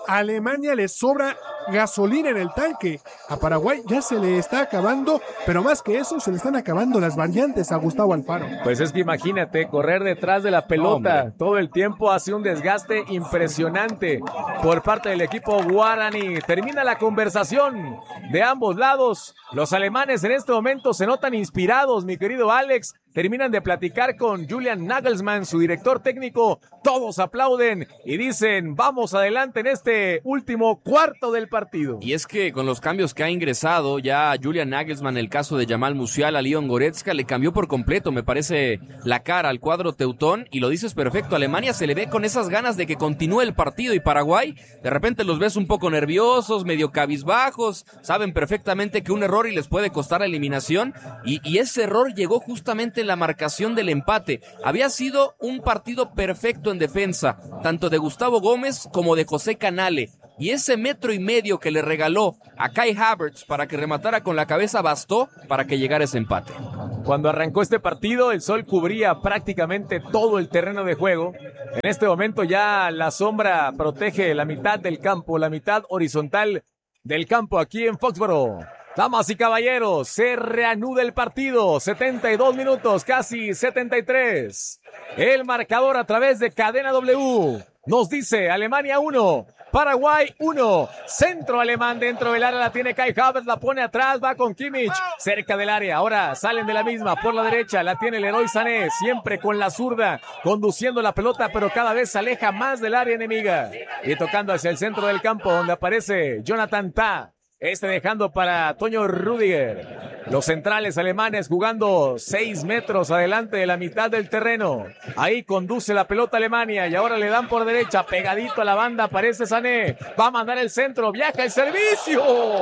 a Alemania le sobra gasolina en el tanque. A Paraguay ya se le está acabando, pero más que eso, se le están acabando las variantes a Gustavo Alfaro. Pues es que imagínate, correr detrás de la pelota Hombre. todo el tiempo hace un desgaste impresionante por parte del equipo guaraní. Termina la conversación de ambos lados. Los alemanes en este momento se notan inspirados, mi querido Alex. Terminan de platicar con Julian Nagelsmann, su director técnico. Todos aplauden y dicen, vamos adelante en este último cuarto del partido. Y es que con los cambios que ha ingresado ya Julian Nagelsmann, el caso de Jamal Musiala, Leon Goretzka, le cambió por completo, me parece, la cara al cuadro teutón. Y lo dices perfecto, Alemania se le ve con esas ganas de que continúe el partido, y Paraguay, de repente los ves un poco nerviosos, medio cabizbajos, saben perfectamente que un error y les puede costar la eliminación. Y, y ese error llegó justamente en la marcación del empate. Había sido un partido perfecto en defensa, tanto de Gustavo Gómez como de José Canale, y ese metro y medio que le regaló a Kai Havertz para que rematara con la cabeza bastó para que llegara ese empate. Cuando arrancó este partido, el sol cubría prácticamente todo el terreno de juego. En este momento ya la sombra protege la mitad del campo, la mitad horizontal del campo aquí en Foxboro. Damas y caballeros, se reanuda el partido, setenta y dos minutos, casi setenta y tres. El marcador a través de Cadena W nos dice Alemania uno, Paraguay uno. Centro alemán dentro del área, la tiene Kai Havertz, la pone atrás, va con Kimmich, cerca del área. Ahora salen de la misma por la derecha, la tiene Leroy Sané, siempre con la zurda, conduciendo la pelota, pero cada vez se aleja más del área enemiga. Y tocando hacia el centro del campo, donde aparece Jonathan Tah. Este dejando para Toño Rüdiger. Los centrales alemanes jugando seis metros adelante de la mitad del terreno. Ahí conduce la pelota Alemania y ahora le dan por derecha, pegadito a la banda, aparece Sané. Va a mandar el centro, viaja el servicio.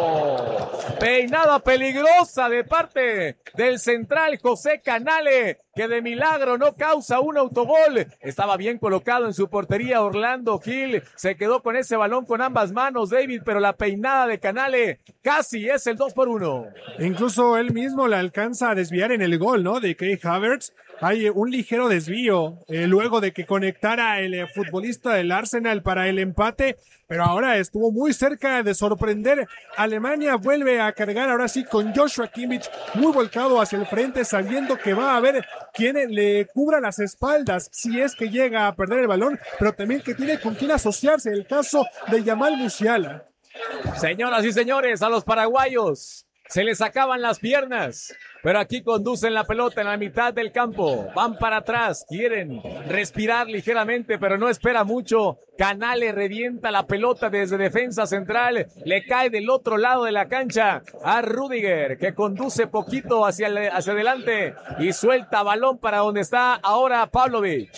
Peinada peligrosa de parte del central José Canale, que de milagro no causa un autogol. Estaba bien colocado en su portería Orlando Gil. Se quedó con ese balón con ambas manos, David, pero la peinada de Canale casi es el dos por uno. Incluso él mismo la alcanza a desviar en el gol, ¿no? De Kai Havertz. Hay un ligero desvío eh, luego de que conectara el eh, futbolista del Arsenal para el empate, pero ahora estuvo muy cerca de sorprender. Alemania vuelve a cargar ahora sí con Joshua Kimmich muy volcado hacia el frente, sabiendo que va a haber quien le cubra las espaldas si es que llega a perder el balón, pero también que tiene con quien asociarse, el caso de Jamal Musiala. Señoras y señores, a los paraguayos se les acaban las piernas, pero aquí conducen la pelota en la mitad del campo, van para atrás, quieren respirar ligeramente, pero no espera mucho. Canale revienta la pelota desde defensa central, le cae del otro lado de la cancha a Rüdiger, que conduce poquito hacia, el, hacia adelante y suelta balón para donde está ahora Pavlovic.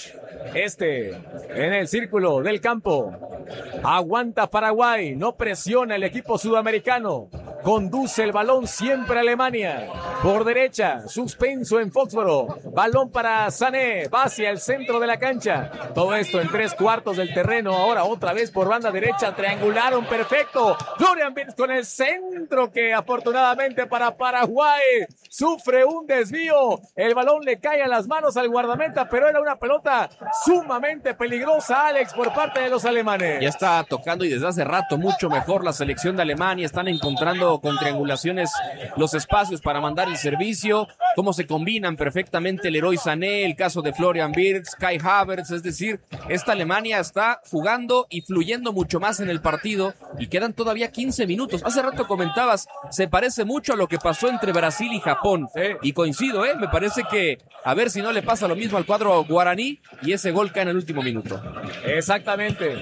Este en el círculo del campo, aguanta Paraguay, no presiona el equipo sudamericano, conduce el balón siempre Alemania, por derecha, suspenso en Foxboro, balón para Sané, va hacia el centro de la cancha, todo esto en tres cuartos del terreno, ahora otra vez por banda derecha, triangularon perfecto, Florian Wirtz con el centro que afortunadamente para Paraguay sufre un desvío, el balón le cae a las manos al guardameta, pero era una pelota sumamente peligrosa, Alex, por parte de los alemanes. Ya está tocando y desde hace rato mucho mejor la selección de Alemania, están encontrando con triangulaciones los espacios para mandar el servicio, cómo se combinan perfectamente Leroy Sané, el caso de Florian Wirtz, Kai Havertz, es decir, esta Alemania está jugando y fluyendo mucho más en el partido y quedan todavía quince minutos. Hace rato comentabas, se parece mucho a lo que pasó entre Brasil y Japón, sí. Y coincido, ¿eh? Me parece que a ver si no le pasa lo mismo al cuadro guaraní y ese gol cae en el último minuto. Exactamente.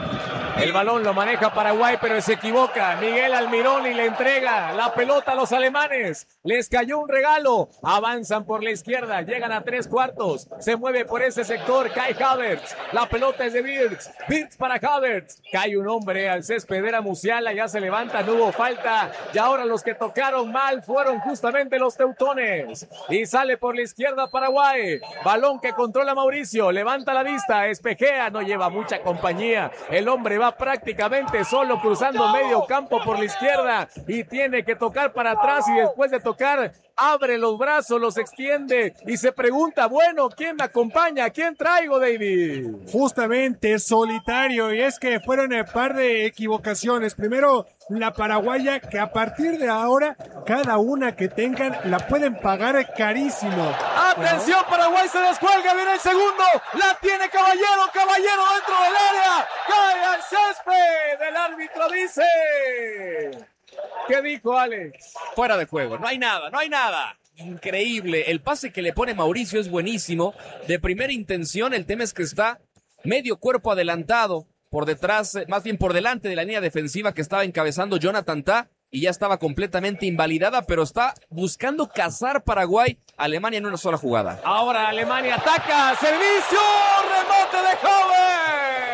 El balón lo maneja Paraguay, pero se equivoca. Miguel Almirón y le entrega la pelota a los alemanes. Les cayó un regalo. Avanzan por la izquierda, llegan a tres cuartos. Se mueve por ese sector Kai Havertz. La pelota es de Wirtz. Wirtz para Havertz. Cae un hombre al césped, era Musiala, ya se levanta, no hubo falta. Y ahora los que tocaron mal fueron justamente los teutones. Y sale por la izquierda Paraguay. Balón que controla Mauricio. Levanta la vista, espejea, no lleva mucha compañía. El hombre va va prácticamente solo cruzando medio campo por la izquierda y tiene que tocar para atrás y después de tocar abre los brazos, los extiende y se pregunta, bueno, ¿quién me acompaña? ¿Quién traigo, David? Justamente solitario, y es que fueron un par de equivocaciones. Primero, la paraguaya, que a partir de ahora, cada una que tengan la pueden pagar carísimo. ¡Atención! Paraguay se descuelga, viene el segundo, la tiene Caballero, Caballero dentro del área, cae al césped, el árbitro dice... ¿Qué dijo Alex? Fuera de juego, no hay nada, no hay nada. Increíble, el pase que le pone Mauricio es buenísimo, de primera intención. El tema es que está medio cuerpo adelantado, por detrás, más bien por delante de la línea defensiva que estaba encabezando Jonathan Tah, y ya estaba completamente invalidada, pero está buscando cazar Paraguay, Alemania en una sola jugada. Ahora Alemania ataca, servicio, remate de Joven.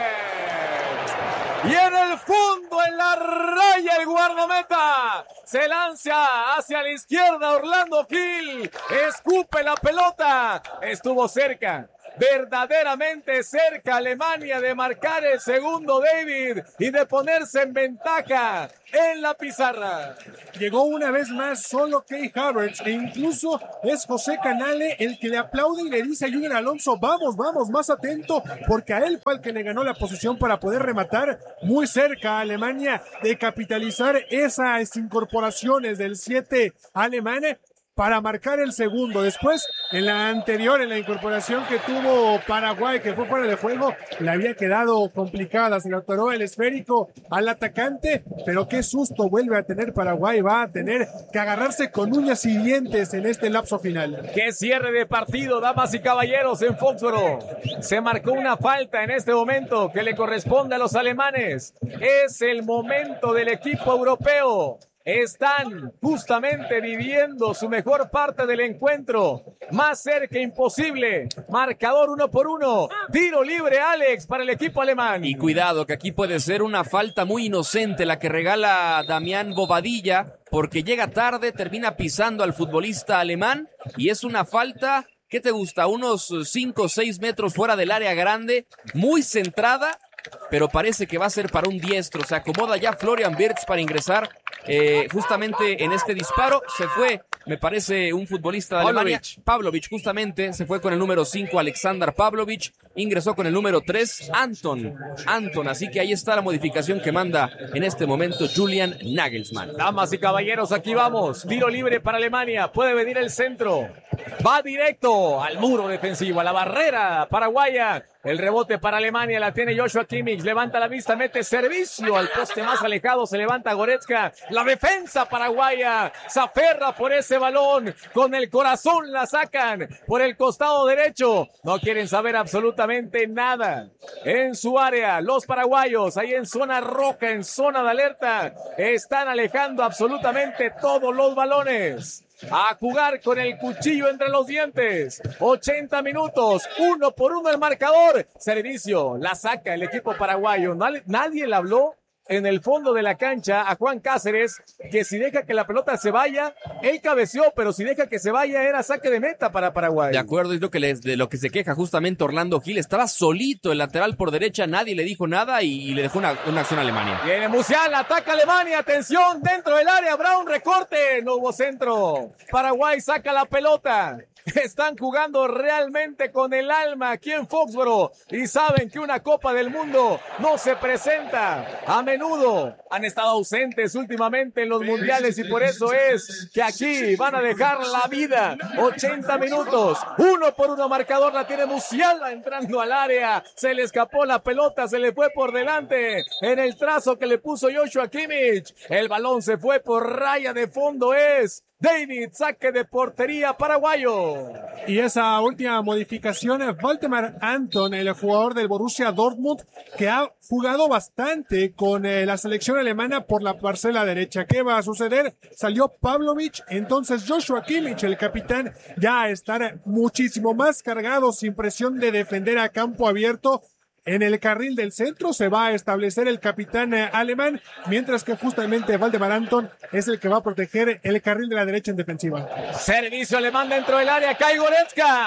Y en el fondo, en la raya, el guardameta se lanza hacia la izquierda. Orlando Gil escupe la pelota. Estuvo cerca, verdaderamente cerca Alemania de marcar el segundo, David, y de ponerse en ventaja en la pizarra. Llegó una vez más solo Kai Havertz, e incluso es José Canale el que le aplaude y le dice a Junior Alonso, vamos, vamos, más atento, porque a él fue el que le ganó la posición para poder rematar muy cerca a Alemania de capitalizar esas incorporaciones del siete alemán para marcar el segundo. Después, en la anterior, en la incorporación que tuvo Paraguay, que fue fuera de juego, le había quedado complicada, se le atoró el esférico al atacante, pero qué susto vuelve a tener Paraguay, va a tener que agarrarse con uñas y dientes en este lapso final. Qué cierre de partido, damas y caballeros, en Foxboro. Se marcó una falta en este momento que le corresponde a los alemanes. Es el momento del equipo europeo. Están justamente viviendo su mejor parte del encuentro. Más cerca imposible. Marcador uno por uno. Tiro libre, Alex, para el equipo alemán. Y cuidado, que aquí puede ser una falta muy inocente la que regala Damián Bobadilla, porque llega tarde, termina pisando al futbolista alemán, y es una falta, ¿qué te gusta? Unos cinco o seis metros fuera del área grande, muy centrada, pero parece que va a ser para un diestro. Se acomoda ya Florian Wirtz para ingresar eh, justamente en este disparo. Se fue, me parece, un futbolista de Alemania, Pavlovic, justamente, se fue con el número cinco, Alexander Pavlovic, ingresó con el número tres, Anton, Anton, así que ahí está la modificación que manda en este momento Julian Nagelsmann. Damas y caballeros, aquí vamos, tiro libre para Alemania, puede venir el centro, va directo al muro defensivo, a la barrera paraguaya. El rebote para Alemania, la tiene Joshua Kimmich, levanta la vista, mete servicio al poste más alejado, se levanta Goretzka, la defensa paraguaya se aferra por ese balón, con el corazón la sacan por el costado derecho, no quieren saber absolutamente nada. En su área, los paraguayos, ahí en zona roja, en zona de alerta, están alejando absolutamente todos los balones. A jugar con el cuchillo entre los dientes. ochenta minutos, uno por uno el marcador. Servicio, la saca el equipo paraguayo. Nadie le habló en el fondo de la cancha a Juan Cáceres que si deja que la pelota se vaya, él cabeceó, pero si deja que se vaya era saque de meta para Paraguay. De acuerdo, es lo que les, de lo que se queja justamente Orlando Gil. Estaba solito el lateral por derecha, nadie le dijo nada y, y le dejó una, una acción a Alemania. Viene Musial, ataca Alemania, atención, dentro del área, Brown recorte, no hubo centro. Paraguay saca la pelota. Están jugando realmente con el alma aquí en Foxboro y saben que una Copa del Mundo no se presenta a menudo. Han estado ausentes últimamente en los mundiales y por eso es que aquí van a dejar la vida. ochenta minutos, uno por uno marcador, la tiene Musiala entrando al área. Se le escapó la pelota, se le fue por delante en el trazo que le puso Joshua Kimmich. El balón se fue por raya de fondo, es David, saque de portería paraguayo. Y esa última modificación, Waldemar Anton, el jugador del Borussia Dortmund, que ha jugado bastante con eh, la selección alemana por la parcela derecha. ¿Qué va a suceder? Salió Pavlovic, entonces Joshua Kimmich, el capitán, ya a estar muchísimo más cargado, sin presión de defender a campo abierto. En el carril del centro se va a establecer el capitán eh, alemán, mientras que justamente Waldemar Anton es el que va a proteger el carril de la derecha en defensiva. Servicio alemán dentro del área, cae Goretzka.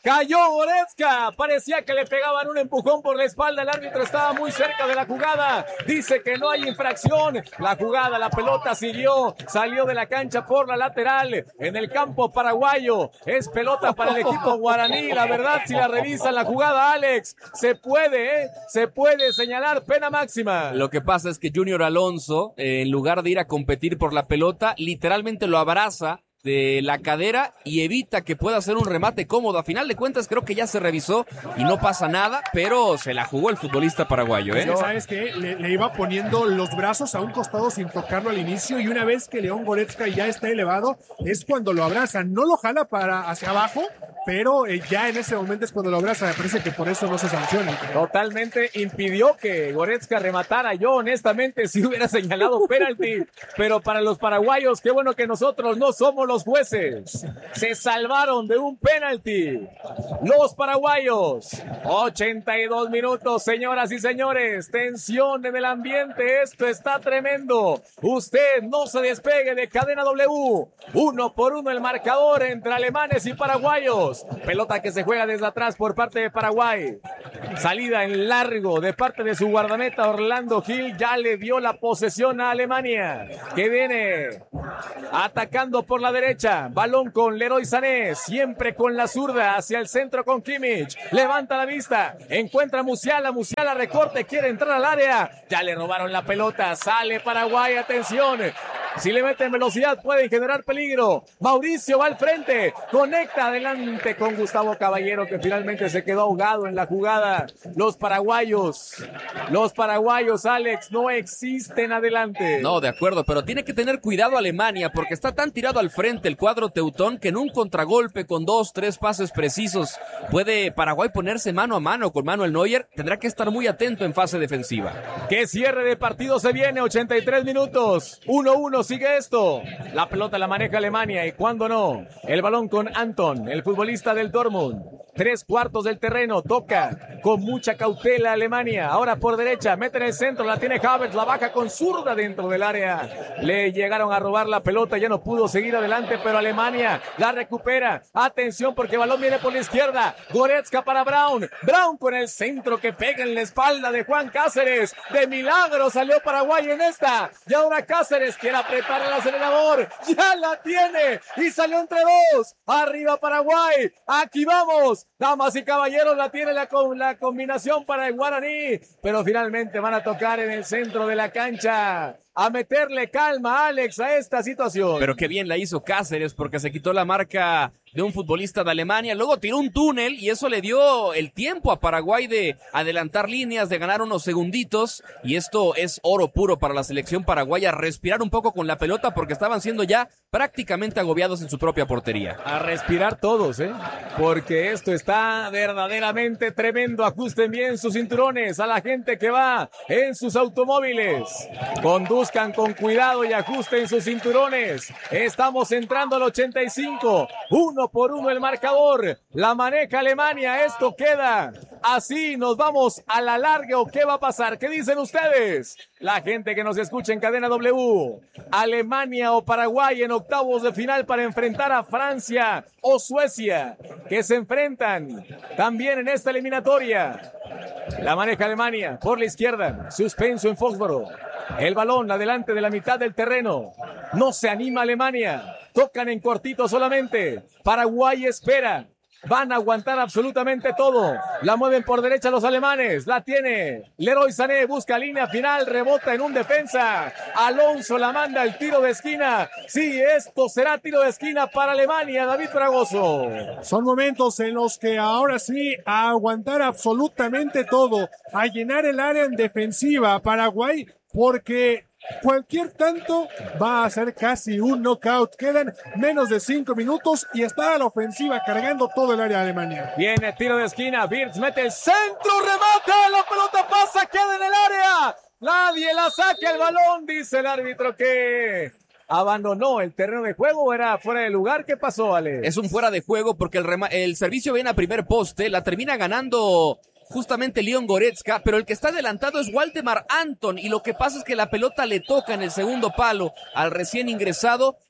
Cayó Goretzka, parecía que le pegaban un empujón por la espalda, el árbitro estaba muy cerca de la jugada, dice que no hay infracción, la jugada, la pelota siguió, salió de la cancha por la lateral, en el campo paraguayo, es pelota para el equipo guaraní, la verdad si la revisan la jugada, Alex, se puede, ¿eh? se puede señalar pena máxima. Lo que pasa es que Junior Alonso, eh, en lugar de ir a competir por la pelota, literalmente lo abraza de la cadera y evita que pueda hacer un remate cómodo. A final de cuentas creo que ya se revisó y no pasa nada, pero se la jugó el futbolista paraguayo, ¿eh? ¿Sabes qué? Le, le iba poniendo los brazos a un costado sin tocarlo al inicio y una vez que León Goretzka ya está elevado es cuando lo abraza. No lo jala para hacia abajo, pero eh, ya en ese momento es cuando lo abraza. Me parece que por eso no se sanciona. Totalmente impidió que Goretzka rematara. Yo honestamente sí hubiera señalado penalti, pero para los paraguayos, qué bueno que nosotros no somos los jueces. Se salvaron de un penalti los paraguayos. ochenta y dos minutos, señoras y señores, tensión en el ambiente, esto está tremendo. Usted no se despegue de Cadena W. Uno por uno el marcador entre alemanes y paraguayos. Pelota que se juega desde atrás por parte de Paraguay. Salida en largo de parte de su guardameta Orlando Gil, ya le dio la posesión a Alemania, que viene atacando por la derecha, balón con Leroy Sané, siempre con la zurda hacia el centro con Kimmich, levanta la vista, encuentra a Musiala, Musiala recorte, quiere entrar al área, ya le robaron la pelota, sale Paraguay, atención, si le meten velocidad pueden generar peligro. Mauricio va al frente, conecta adelante con Gustavo Caballero, que finalmente se quedó ahogado en la jugada. Los paraguayos, los paraguayos, Alex, no existen adelante. No, de acuerdo, pero tiene que tener cuidado Alemania, porque está tan tirado al frente el cuadro teutón que en un contragolpe con dos, tres pases precisos puede Paraguay ponerse mano a mano con Manuel Neuer. Tendrá que estar muy atento en fase defensiva. ¡Qué cierre de partido se viene! ochenta y tres minutos, uno uno sigue esto. La pelota la maneja Alemania y cuando no, el balón con Anton, el futbolista del Dortmund. Tres cuartos del terreno, toca con mucha cautela Alemania. Ahora por derecha, mete en el centro, la tiene Havertz, la baja con zurda dentro del área. Le llegaron a robar la pelota, ya no pudo seguir adelante, pero Alemania la recupera. Atención porque el balón viene por la izquierda. Goretzka para Brown. Brown con el centro que pega en la espalda de Juan Cáceres. De milagro salió Paraguay en esta. Y ahora Cáceres quiere apretar el acelerador. Ya la tiene y salió entre dos. Arriba Paraguay. Aquí vamos. Damas y caballeros, la tiene la, la combinación para el guaraní, pero finalmente van a tocar en el centro de la cancha. A meterle calma, Alex, a esta situación. Pero qué bien la hizo Cáceres porque se quitó la marca de un futbolista de Alemania, luego tiró un túnel y eso le dio el tiempo a Paraguay de adelantar líneas, de ganar unos segunditos, y esto es oro puro para la selección paraguaya, respirar un poco con la pelota porque estaban siendo ya prácticamente agobiados en su propia portería. A respirar todos, ¿eh? Porque esto está verdaderamente tremendo. Ajusten bien sus cinturones a la gente que va en sus automóviles. Conduzcan con cuidado y ajusten sus cinturones. Estamos entrando al ochenta y cinco. Uno por uno el marcador. La maneja Alemania. Esto queda así. Nos vamos a la larga o qué va a pasar. ¿Qué dicen ustedes? La gente que nos escucha en Cadena W. Alemania o Paraguay en octavos de final para enfrentar a Francia o Suecia, que se enfrentan también en esta eliminatoria. La maneja Alemania por la izquierda. Suspenso en Foxboro. El balón adelante de la mitad del terreno. No se anima Alemania. Tocan en cortito solamente. Paraguay espera. Van a aguantar absolutamente todo. La mueven por derecha los alemanes. La tiene Leroy Sané. Busca línea final. Rebota en un defensa. Alonso la manda al tiro de esquina. Sí, esto será tiro de esquina para Alemania. David Fragoso. Son momentos en los que ahora sí a aguantar absolutamente todo. A llenar el área en defensiva. Paraguay, porque cualquier tanto va a ser casi un knockout. Quedan menos de cinco minutos y está a la ofensiva cargando todo el área de Alemania. Viene tiro de esquina. Wirtz mete el centro, remate. La pelota pasa, queda en el área. Nadie la saca el balón, dice el árbitro que abandonó el terreno de juego o era fuera de lugar. ¿Qué pasó, Ale? Es un fuera de juego porque el, rema- el servicio viene a primer poste. La termina ganando justamente León Goretzka, pero el que está adelantado es Waldemar Anton y lo que pasa es que la pelota le toca en el segundo palo al recién ingresado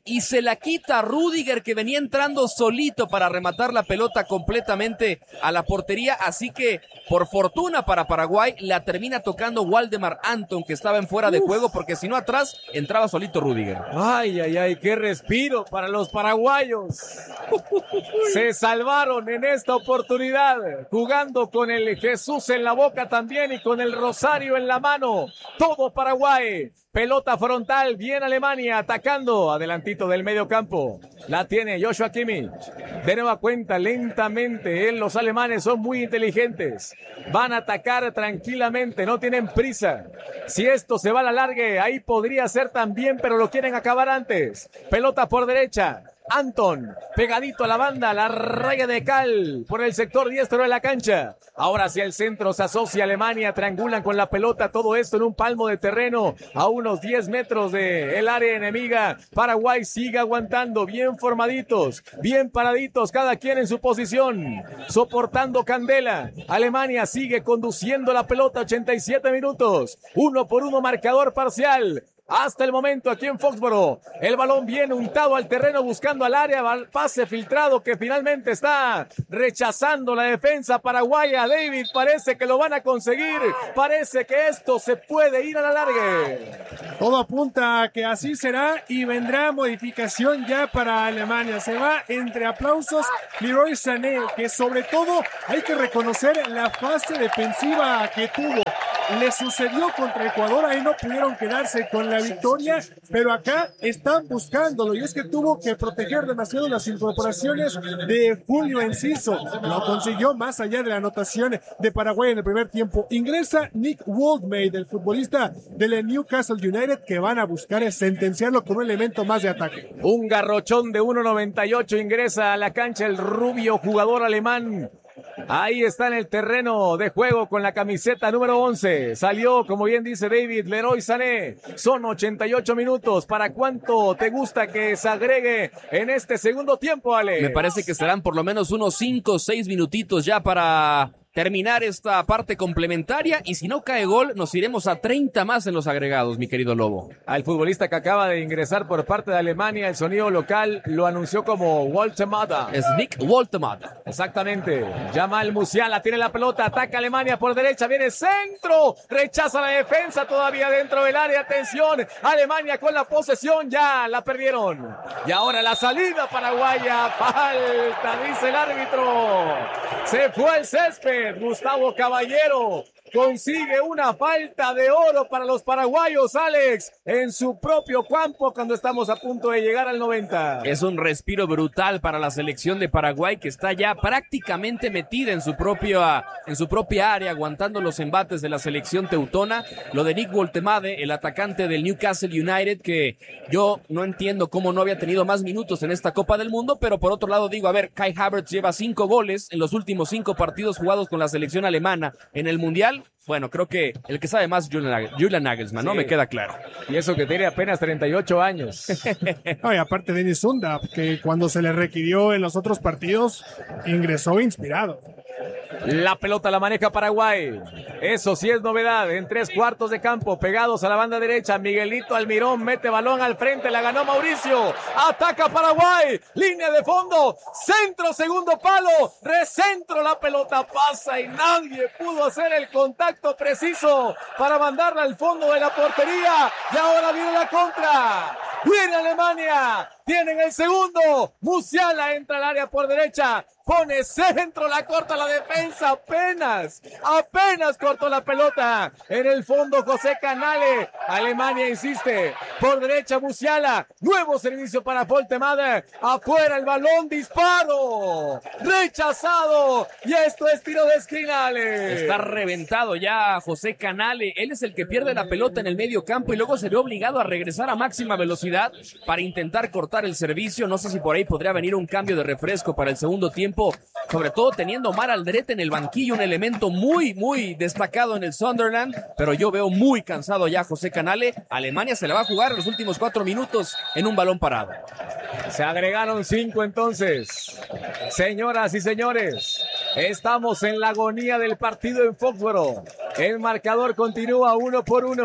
y se la quita a Rüdiger, que venía entrando solito para rematar la pelota completamente a la portería, así que por fortuna para Paraguay la termina tocando Waldemar Anton, que estaba en fuera de Uf. juego, porque si no atrás entraba solito Rüdiger. Ay, ay, ay, qué respiro para los paraguayos. Se salvaron en esta oportunidad, jugando con el Jesús en la boca también y con el rosario en la mano. Todo Paraguay. Pelota frontal, bien Alemania, atacando, adelantito del medio campo. La tiene Joshua Kimmich. De nueva cuenta, lentamente, él, los alemanes son muy inteligentes. Van a atacar tranquilamente, no tienen prisa. Si esto se va a la larga, ahí podría ser también, pero lo quieren acabar antes. Pelota por derecha. Anton, pegadito a la banda, la raya de cal por el sector diestro de la cancha. Ahora hacia el centro se asocia Alemania, triangulan con la pelota, todo esto en un palmo de terreno a unos diez metros del área enemiga. Paraguay sigue aguantando, bien formaditos, bien paraditos, cada quien en su posición, soportando candela. Alemania sigue conduciendo la pelota, ochenta y siete minutos, uno por uno marcador parcial. Hasta el momento aquí en Foxboro, el balón viene untado al terreno buscando al área, pase filtrado que finalmente está rechazando la defensa paraguaya. David, parece que lo van a conseguir, parece que esto se puede ir a la larga. Todo apunta a que así será y vendrá modificación ya para Alemania. Se va entre aplausos Leroy Sané, que sobre todo hay que reconocer la fase defensiva que tuvo. Le sucedió contra Ecuador, ahí no pudieron quedarse con la victoria, pero acá están buscándolo y es que tuvo que proteger demasiado las incorporaciones de Julio Enciso. Lo consiguió más allá de la anotación de Paraguay en el primer tiempo. Ingresa Nick Woldmade, el futbolista del Newcastle United, que van a buscar sentenciarlo con un elemento más de ataque. Un garrochón de uno noventa y ocho ingresa a la cancha el rubio jugador alemán. Ahí está en el terreno de juego con la camiseta número once. Salió, como bien dice David, Leroy Sané. Son ochenta y ocho minutos. ¿Para cuánto te gusta que se agregue en este segundo tiempo, Ale? Me parece que serán por lo menos unos cinco o seis minutitos ya para terminar esta parte complementaria, y si no cae gol, nos iremos a treinta más en los agregados, mi querido Lobo. Al futbolista que acaba de ingresar por parte de Alemania, el sonido local lo anunció como Woltemada. Es Nick Woltemada. Exactamente. Jamal Musiala tiene la pelota, ataca Alemania por derecha, viene centro, rechaza la defensa todavía dentro del área. Atención, Alemania con la posesión, ya la perdieron. Y ahora la salida paraguaya, falta, dice el árbitro. Se fue el césped. Gustavo Caballero consigue una falta de oro para los paraguayos, Alex, en su propio campo cuando estamos a punto de llegar al noventa. Es un respiro brutal para la selección de Paraguay, que está ya prácticamente metida en su propia, en su propia área, aguantando los embates de la selección teutona. Lo de Nick Woltemade, el atacante del Newcastle United, que yo no entiendo cómo no había tenido más minutos en esta Copa del Mundo, pero por otro lado digo, a ver, Kai Havertz lleva cinco goles en los últimos cinco partidos jugados con la selección alemana en el Mundial. Bueno, creo que el que sabe más es Julian Nagelsmann, sí. ¿No? Me queda claro. Y eso que tiene apenas treinta y ocho años. No, y aparte Dennis Sunda, que cuando se le requirió en los otros partidos, ingresó inspirado. La pelota la maneja Paraguay. Eso sí es novedad. En tres cuartos de campo, pegados a la banda derecha. Miguelito Almirón mete balón al frente. La ganó Mauricio. Ataca Paraguay. Línea de fondo. Centro, segundo palo. Recentro. La pelota pasa y nadie pudo hacer el contacto preciso para mandarla al fondo de la portería. Y ahora viene la contra. Viene Alemania. Tienen el segundo. Musiala entra al área por derecha. Pone centro, la corta la defensa, apenas, apenas cortó la pelota. En el fondo José Canale, Alemania insiste, por derecha Musiala, nuevo servicio para Woltemade, afuera el balón, disparo, rechazado, y esto es tiro de esquina, Ale. Está reventado ya José Canale, él es el que pierde la pelota en el medio campo y luego se ve obligado a regresar a máxima velocidad para intentar cortar el servicio. No sé si por ahí podría venir un cambio de refresco para el segundo tiempo. Sobre todo teniendo Omar Aldrete en el banquillo, un elemento muy, muy destacado en el Sunderland, pero yo veo muy cansado ya José Canale. Alemania se la va a jugar los últimos cuatro minutos en un balón parado. Se agregaron cinco entonces. Señoras y señores, estamos en la agonía del partido en Foxboro. El marcador continúa uno por uno.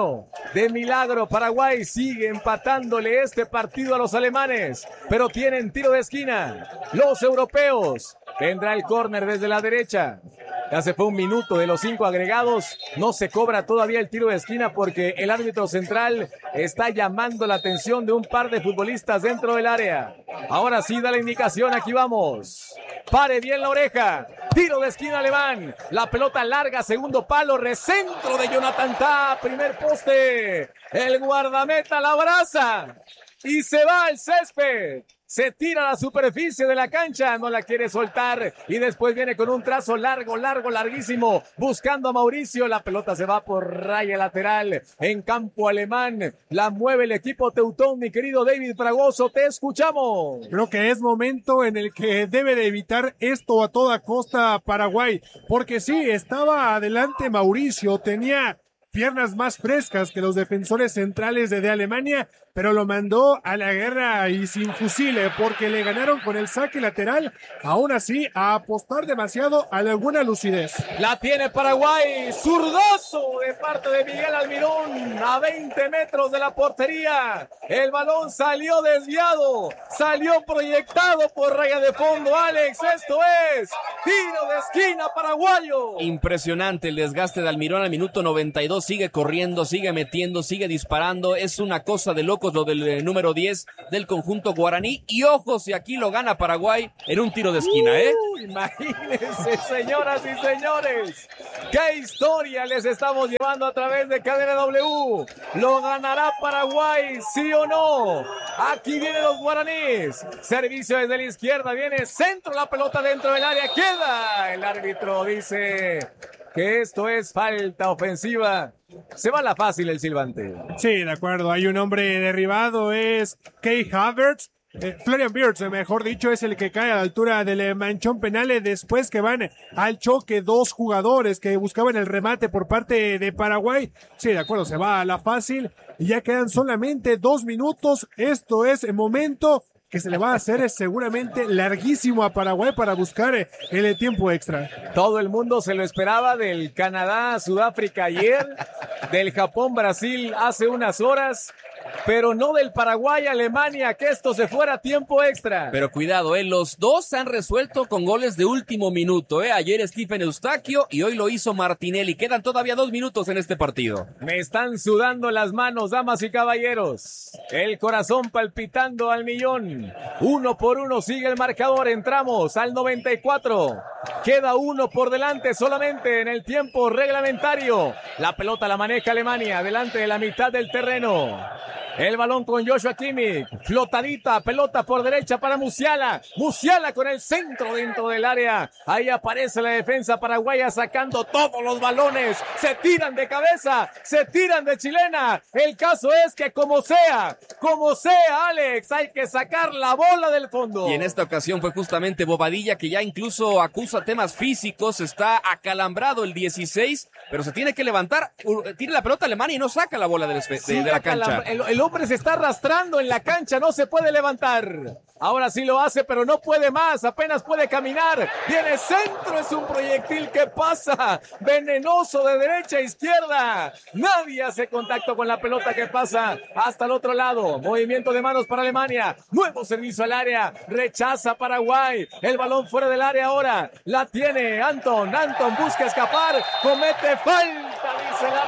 De milagro, Paraguay sigue empatándole este partido a los alemanes, pero tienen tiro de esquina. Los europeos. Vendrá el córner desde la derecha. Ya se fue un minuto de los cinco agregados. No se cobra todavía el tiro de esquina porque el árbitro central está llamando la atención de un par de futbolistas dentro del área. Ahora sí da la indicación, aquí vamos. Pare bien la oreja. Tiro de esquina alemán. La pelota larga, segundo palo, recentro de Jonathan Tah, primer poste. El guardameta la abraza y se va al césped. Se tira a la superficie de la cancha, no la quiere soltar y después viene con un trazo largo, largo, larguísimo, buscando a Mauricio. La pelota se va por raya lateral en campo alemán. La mueve el equipo teutón, mi querido David Fragoso, te escuchamos. Creo que es momento en el que debe de evitar esto a toda costa Paraguay, porque sí, estaba adelante Mauricio, tenía piernas más frescas que los defensores centrales de, de Alemania, pero lo mandó a la guerra y sin fusiles porque le ganaron con el saque lateral. Aún así, a apostar demasiado a alguna lucidez. La tiene Paraguay, zurdazo de parte de Miguel Almirón a veinte metros de la portería. El balón salió desviado, salió proyectado por raya de fondo. Alex, esto es tiro de esquina paraguayo. Impresionante el desgaste de Almirón al minuto noventa y dos. Sigue corriendo, sigue metiendo, sigue disparando. Es una cosa de locos lo del eh, número diez del conjunto guaraní. Y ojo si aquí lo gana Paraguay en un tiro de esquina, ¿eh? Uh, imagínense, señoras y señores. ¡Qué historia les estamos llevando a través de Cadena W! ¿Lo ganará Paraguay, sí o no? Aquí vienen los guaraníes. Servicio desde la izquierda, viene centro, la pelota dentro del área. ¡Queda! El árbitro dice que esto es falta ofensiva. Se va la fácil el silbante. Sí, de acuerdo. Hay un hombre derribado, es Kai Havertz. Eh, Florian Wirtz, mejor dicho, es el que cae a la altura del manchón penal después que van al choque dos jugadores que buscaban el remate por parte de Paraguay. Sí, de acuerdo, se va a la fácil y ya quedan solamente dos minutos. Esto es el momento que se le va a hacer seguramente larguísimo a Paraguay para buscar el tiempo extra. Todo el mundo se lo esperaba del Canadá-Sudáfrica ayer, del Japón-Brasil hace unas horas, pero no del Paraguay-Alemania, que esto se fuera a tiempo extra. Pero cuidado, eh, los dos se han resuelto con goles de último minuto. Eh. Ayer Stephen Eustaquio y hoy lo hizo Martinelli. Quedan todavía dos minutos en este partido. Me están sudando las manos, damas y caballeros. El corazón palpitando al millón. Uno por uno sigue el marcador. Entramos al noventa y cuatro. Queda uno por delante solamente en el tiempo reglamentario. La pelota la maneja Alemania delante de la mitad del terreno. El balón con Joshua Kimmich, flotadita, pelota por derecha para Musiala, Musiala con el centro dentro del área, ahí aparece la defensa paraguaya sacando todos los balones, se tiran de cabeza, se tiran de chilena, el caso es que como sea, como sea Alex, hay que sacar la bola del fondo. Y en esta ocasión fue justamente Bobadilla que ya incluso acusa temas físicos, está acalambrado el dieciséis, pero se tiene que levantar, tiene la pelota Alemania y no saca la bola de, de, sí, de la cancha. El, el hombre se está arrastrando en la cancha, no se puede levantar. Ahora sí lo hace, pero no puede más, apenas puede caminar. Viene centro, es un proyectil que pasa, venenoso de derecha a izquierda. Nadie hace contacto con la pelota que pasa hasta el otro lado. Movimiento de manos para Alemania, nuevo servicio al área, rechaza Paraguay. El balón fuera del área ahora, la tiene Anton, Anton busca escapar, comete falta, dice el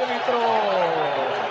árbitro.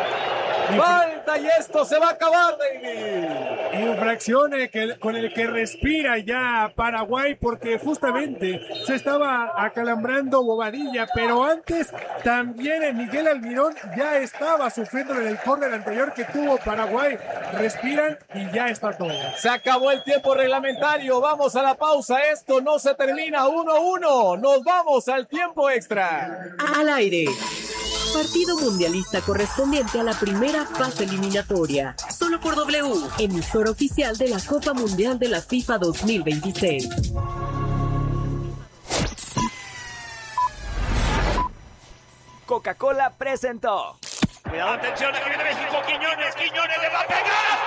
Falta y esto se va a acabar, David. Infracción eh, que, con el que respira ya Paraguay porque justamente se estaba acalambrando Bobadilla, pero antes también eh, Miguel Almirón ya estaba sufriendo en el córner anterior que tuvo Paraguay. Respiran y ya está todo. Se acabó el tiempo reglamentario, vamos a la pausa, esto no se termina uno uno, nos vamos al tiempo extra. Al aire. Partido mundialista correspondiente a la primera fase eliminatoria. Solo por W, emisor oficial de la Copa Mundial de la FIFA dos mil veintiséis. Coca-Cola presentó. Cuidado, atención, aquí viene México, Quiñones, Quiñones le va a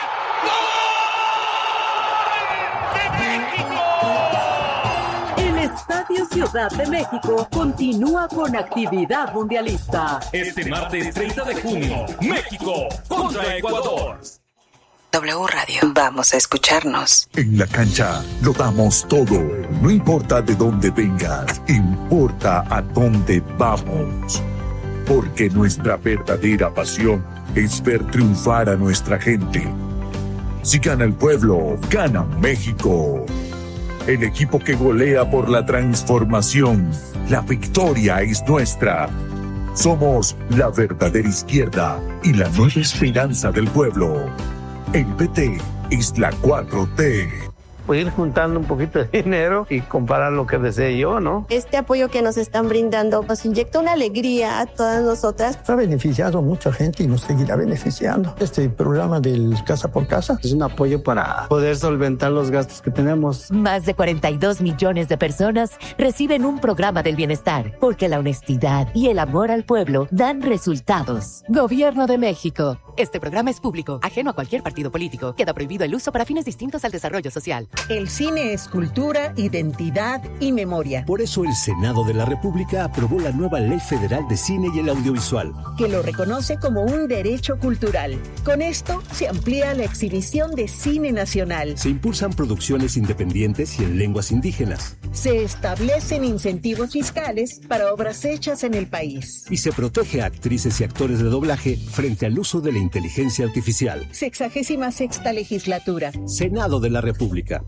pegar. ¡Gol! ¡De México! El Estadio Ciudad de México continúa con actividad mundialista. Este martes treinta de junio, México contra Ecuador. W Radio. Vamos a escucharnos. En la cancha lo damos todo. No importa de dónde vengas, importa a dónde vamos. Porque nuestra verdadera pasión es ver triunfar a nuestra gente. Si gana el pueblo, gana México. El equipo que golea por la transformación. La victoria es nuestra. Somos la verdadera izquierda y la nueva esperanza del pueblo. El P T es la cuatro T. Pues ir juntando un poquito de dinero y comparar lo que desee yo, ¿no? Este apoyo que nos están brindando nos inyecta una alegría a todas nosotras. Ha beneficiado a mucha gente y nos seguirá beneficiando. Este programa del Casa por Casa es un apoyo para poder solventar los gastos que tenemos. Más de cuarenta y dos millones de personas reciben un programa del bienestar, porque la honestidad y el amor al pueblo dan resultados. Gobierno de México. Este programa es público, ajeno a cualquier partido político. Queda prohibido el uso para fines distintos al desarrollo social. El cine es cultura, identidad y memoria. Por eso el Senado de la República aprobó la nueva Ley Federal de Cine y el Audiovisual, que lo reconoce como un derecho cultural. Con esto se amplía la exhibición de cine nacional. Se impulsan producciones independientes y en lenguas indígenas. Se establecen incentivos fiscales para obras hechas en el país. Y se protege a actrices y actores de doblaje frente al uso de la inteligencia artificial. Sexagésima sexta legislatura. Senado de la República.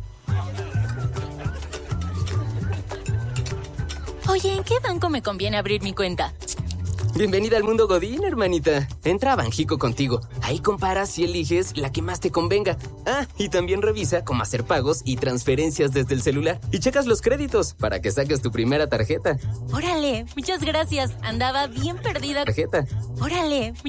Oye, ¿en qué banco me conviene abrir mi cuenta? Bienvenida al mundo Godín, hermanita. Entra a Banjico contigo. Ahí comparas y eliges la que más te convenga. Ah, y también revisa cómo hacer pagos y transferencias desde el celular. Y checas los créditos para que saques tu primera tarjeta. Órale, muchas gracias. Andaba bien perdida. Tarjeta. Órale.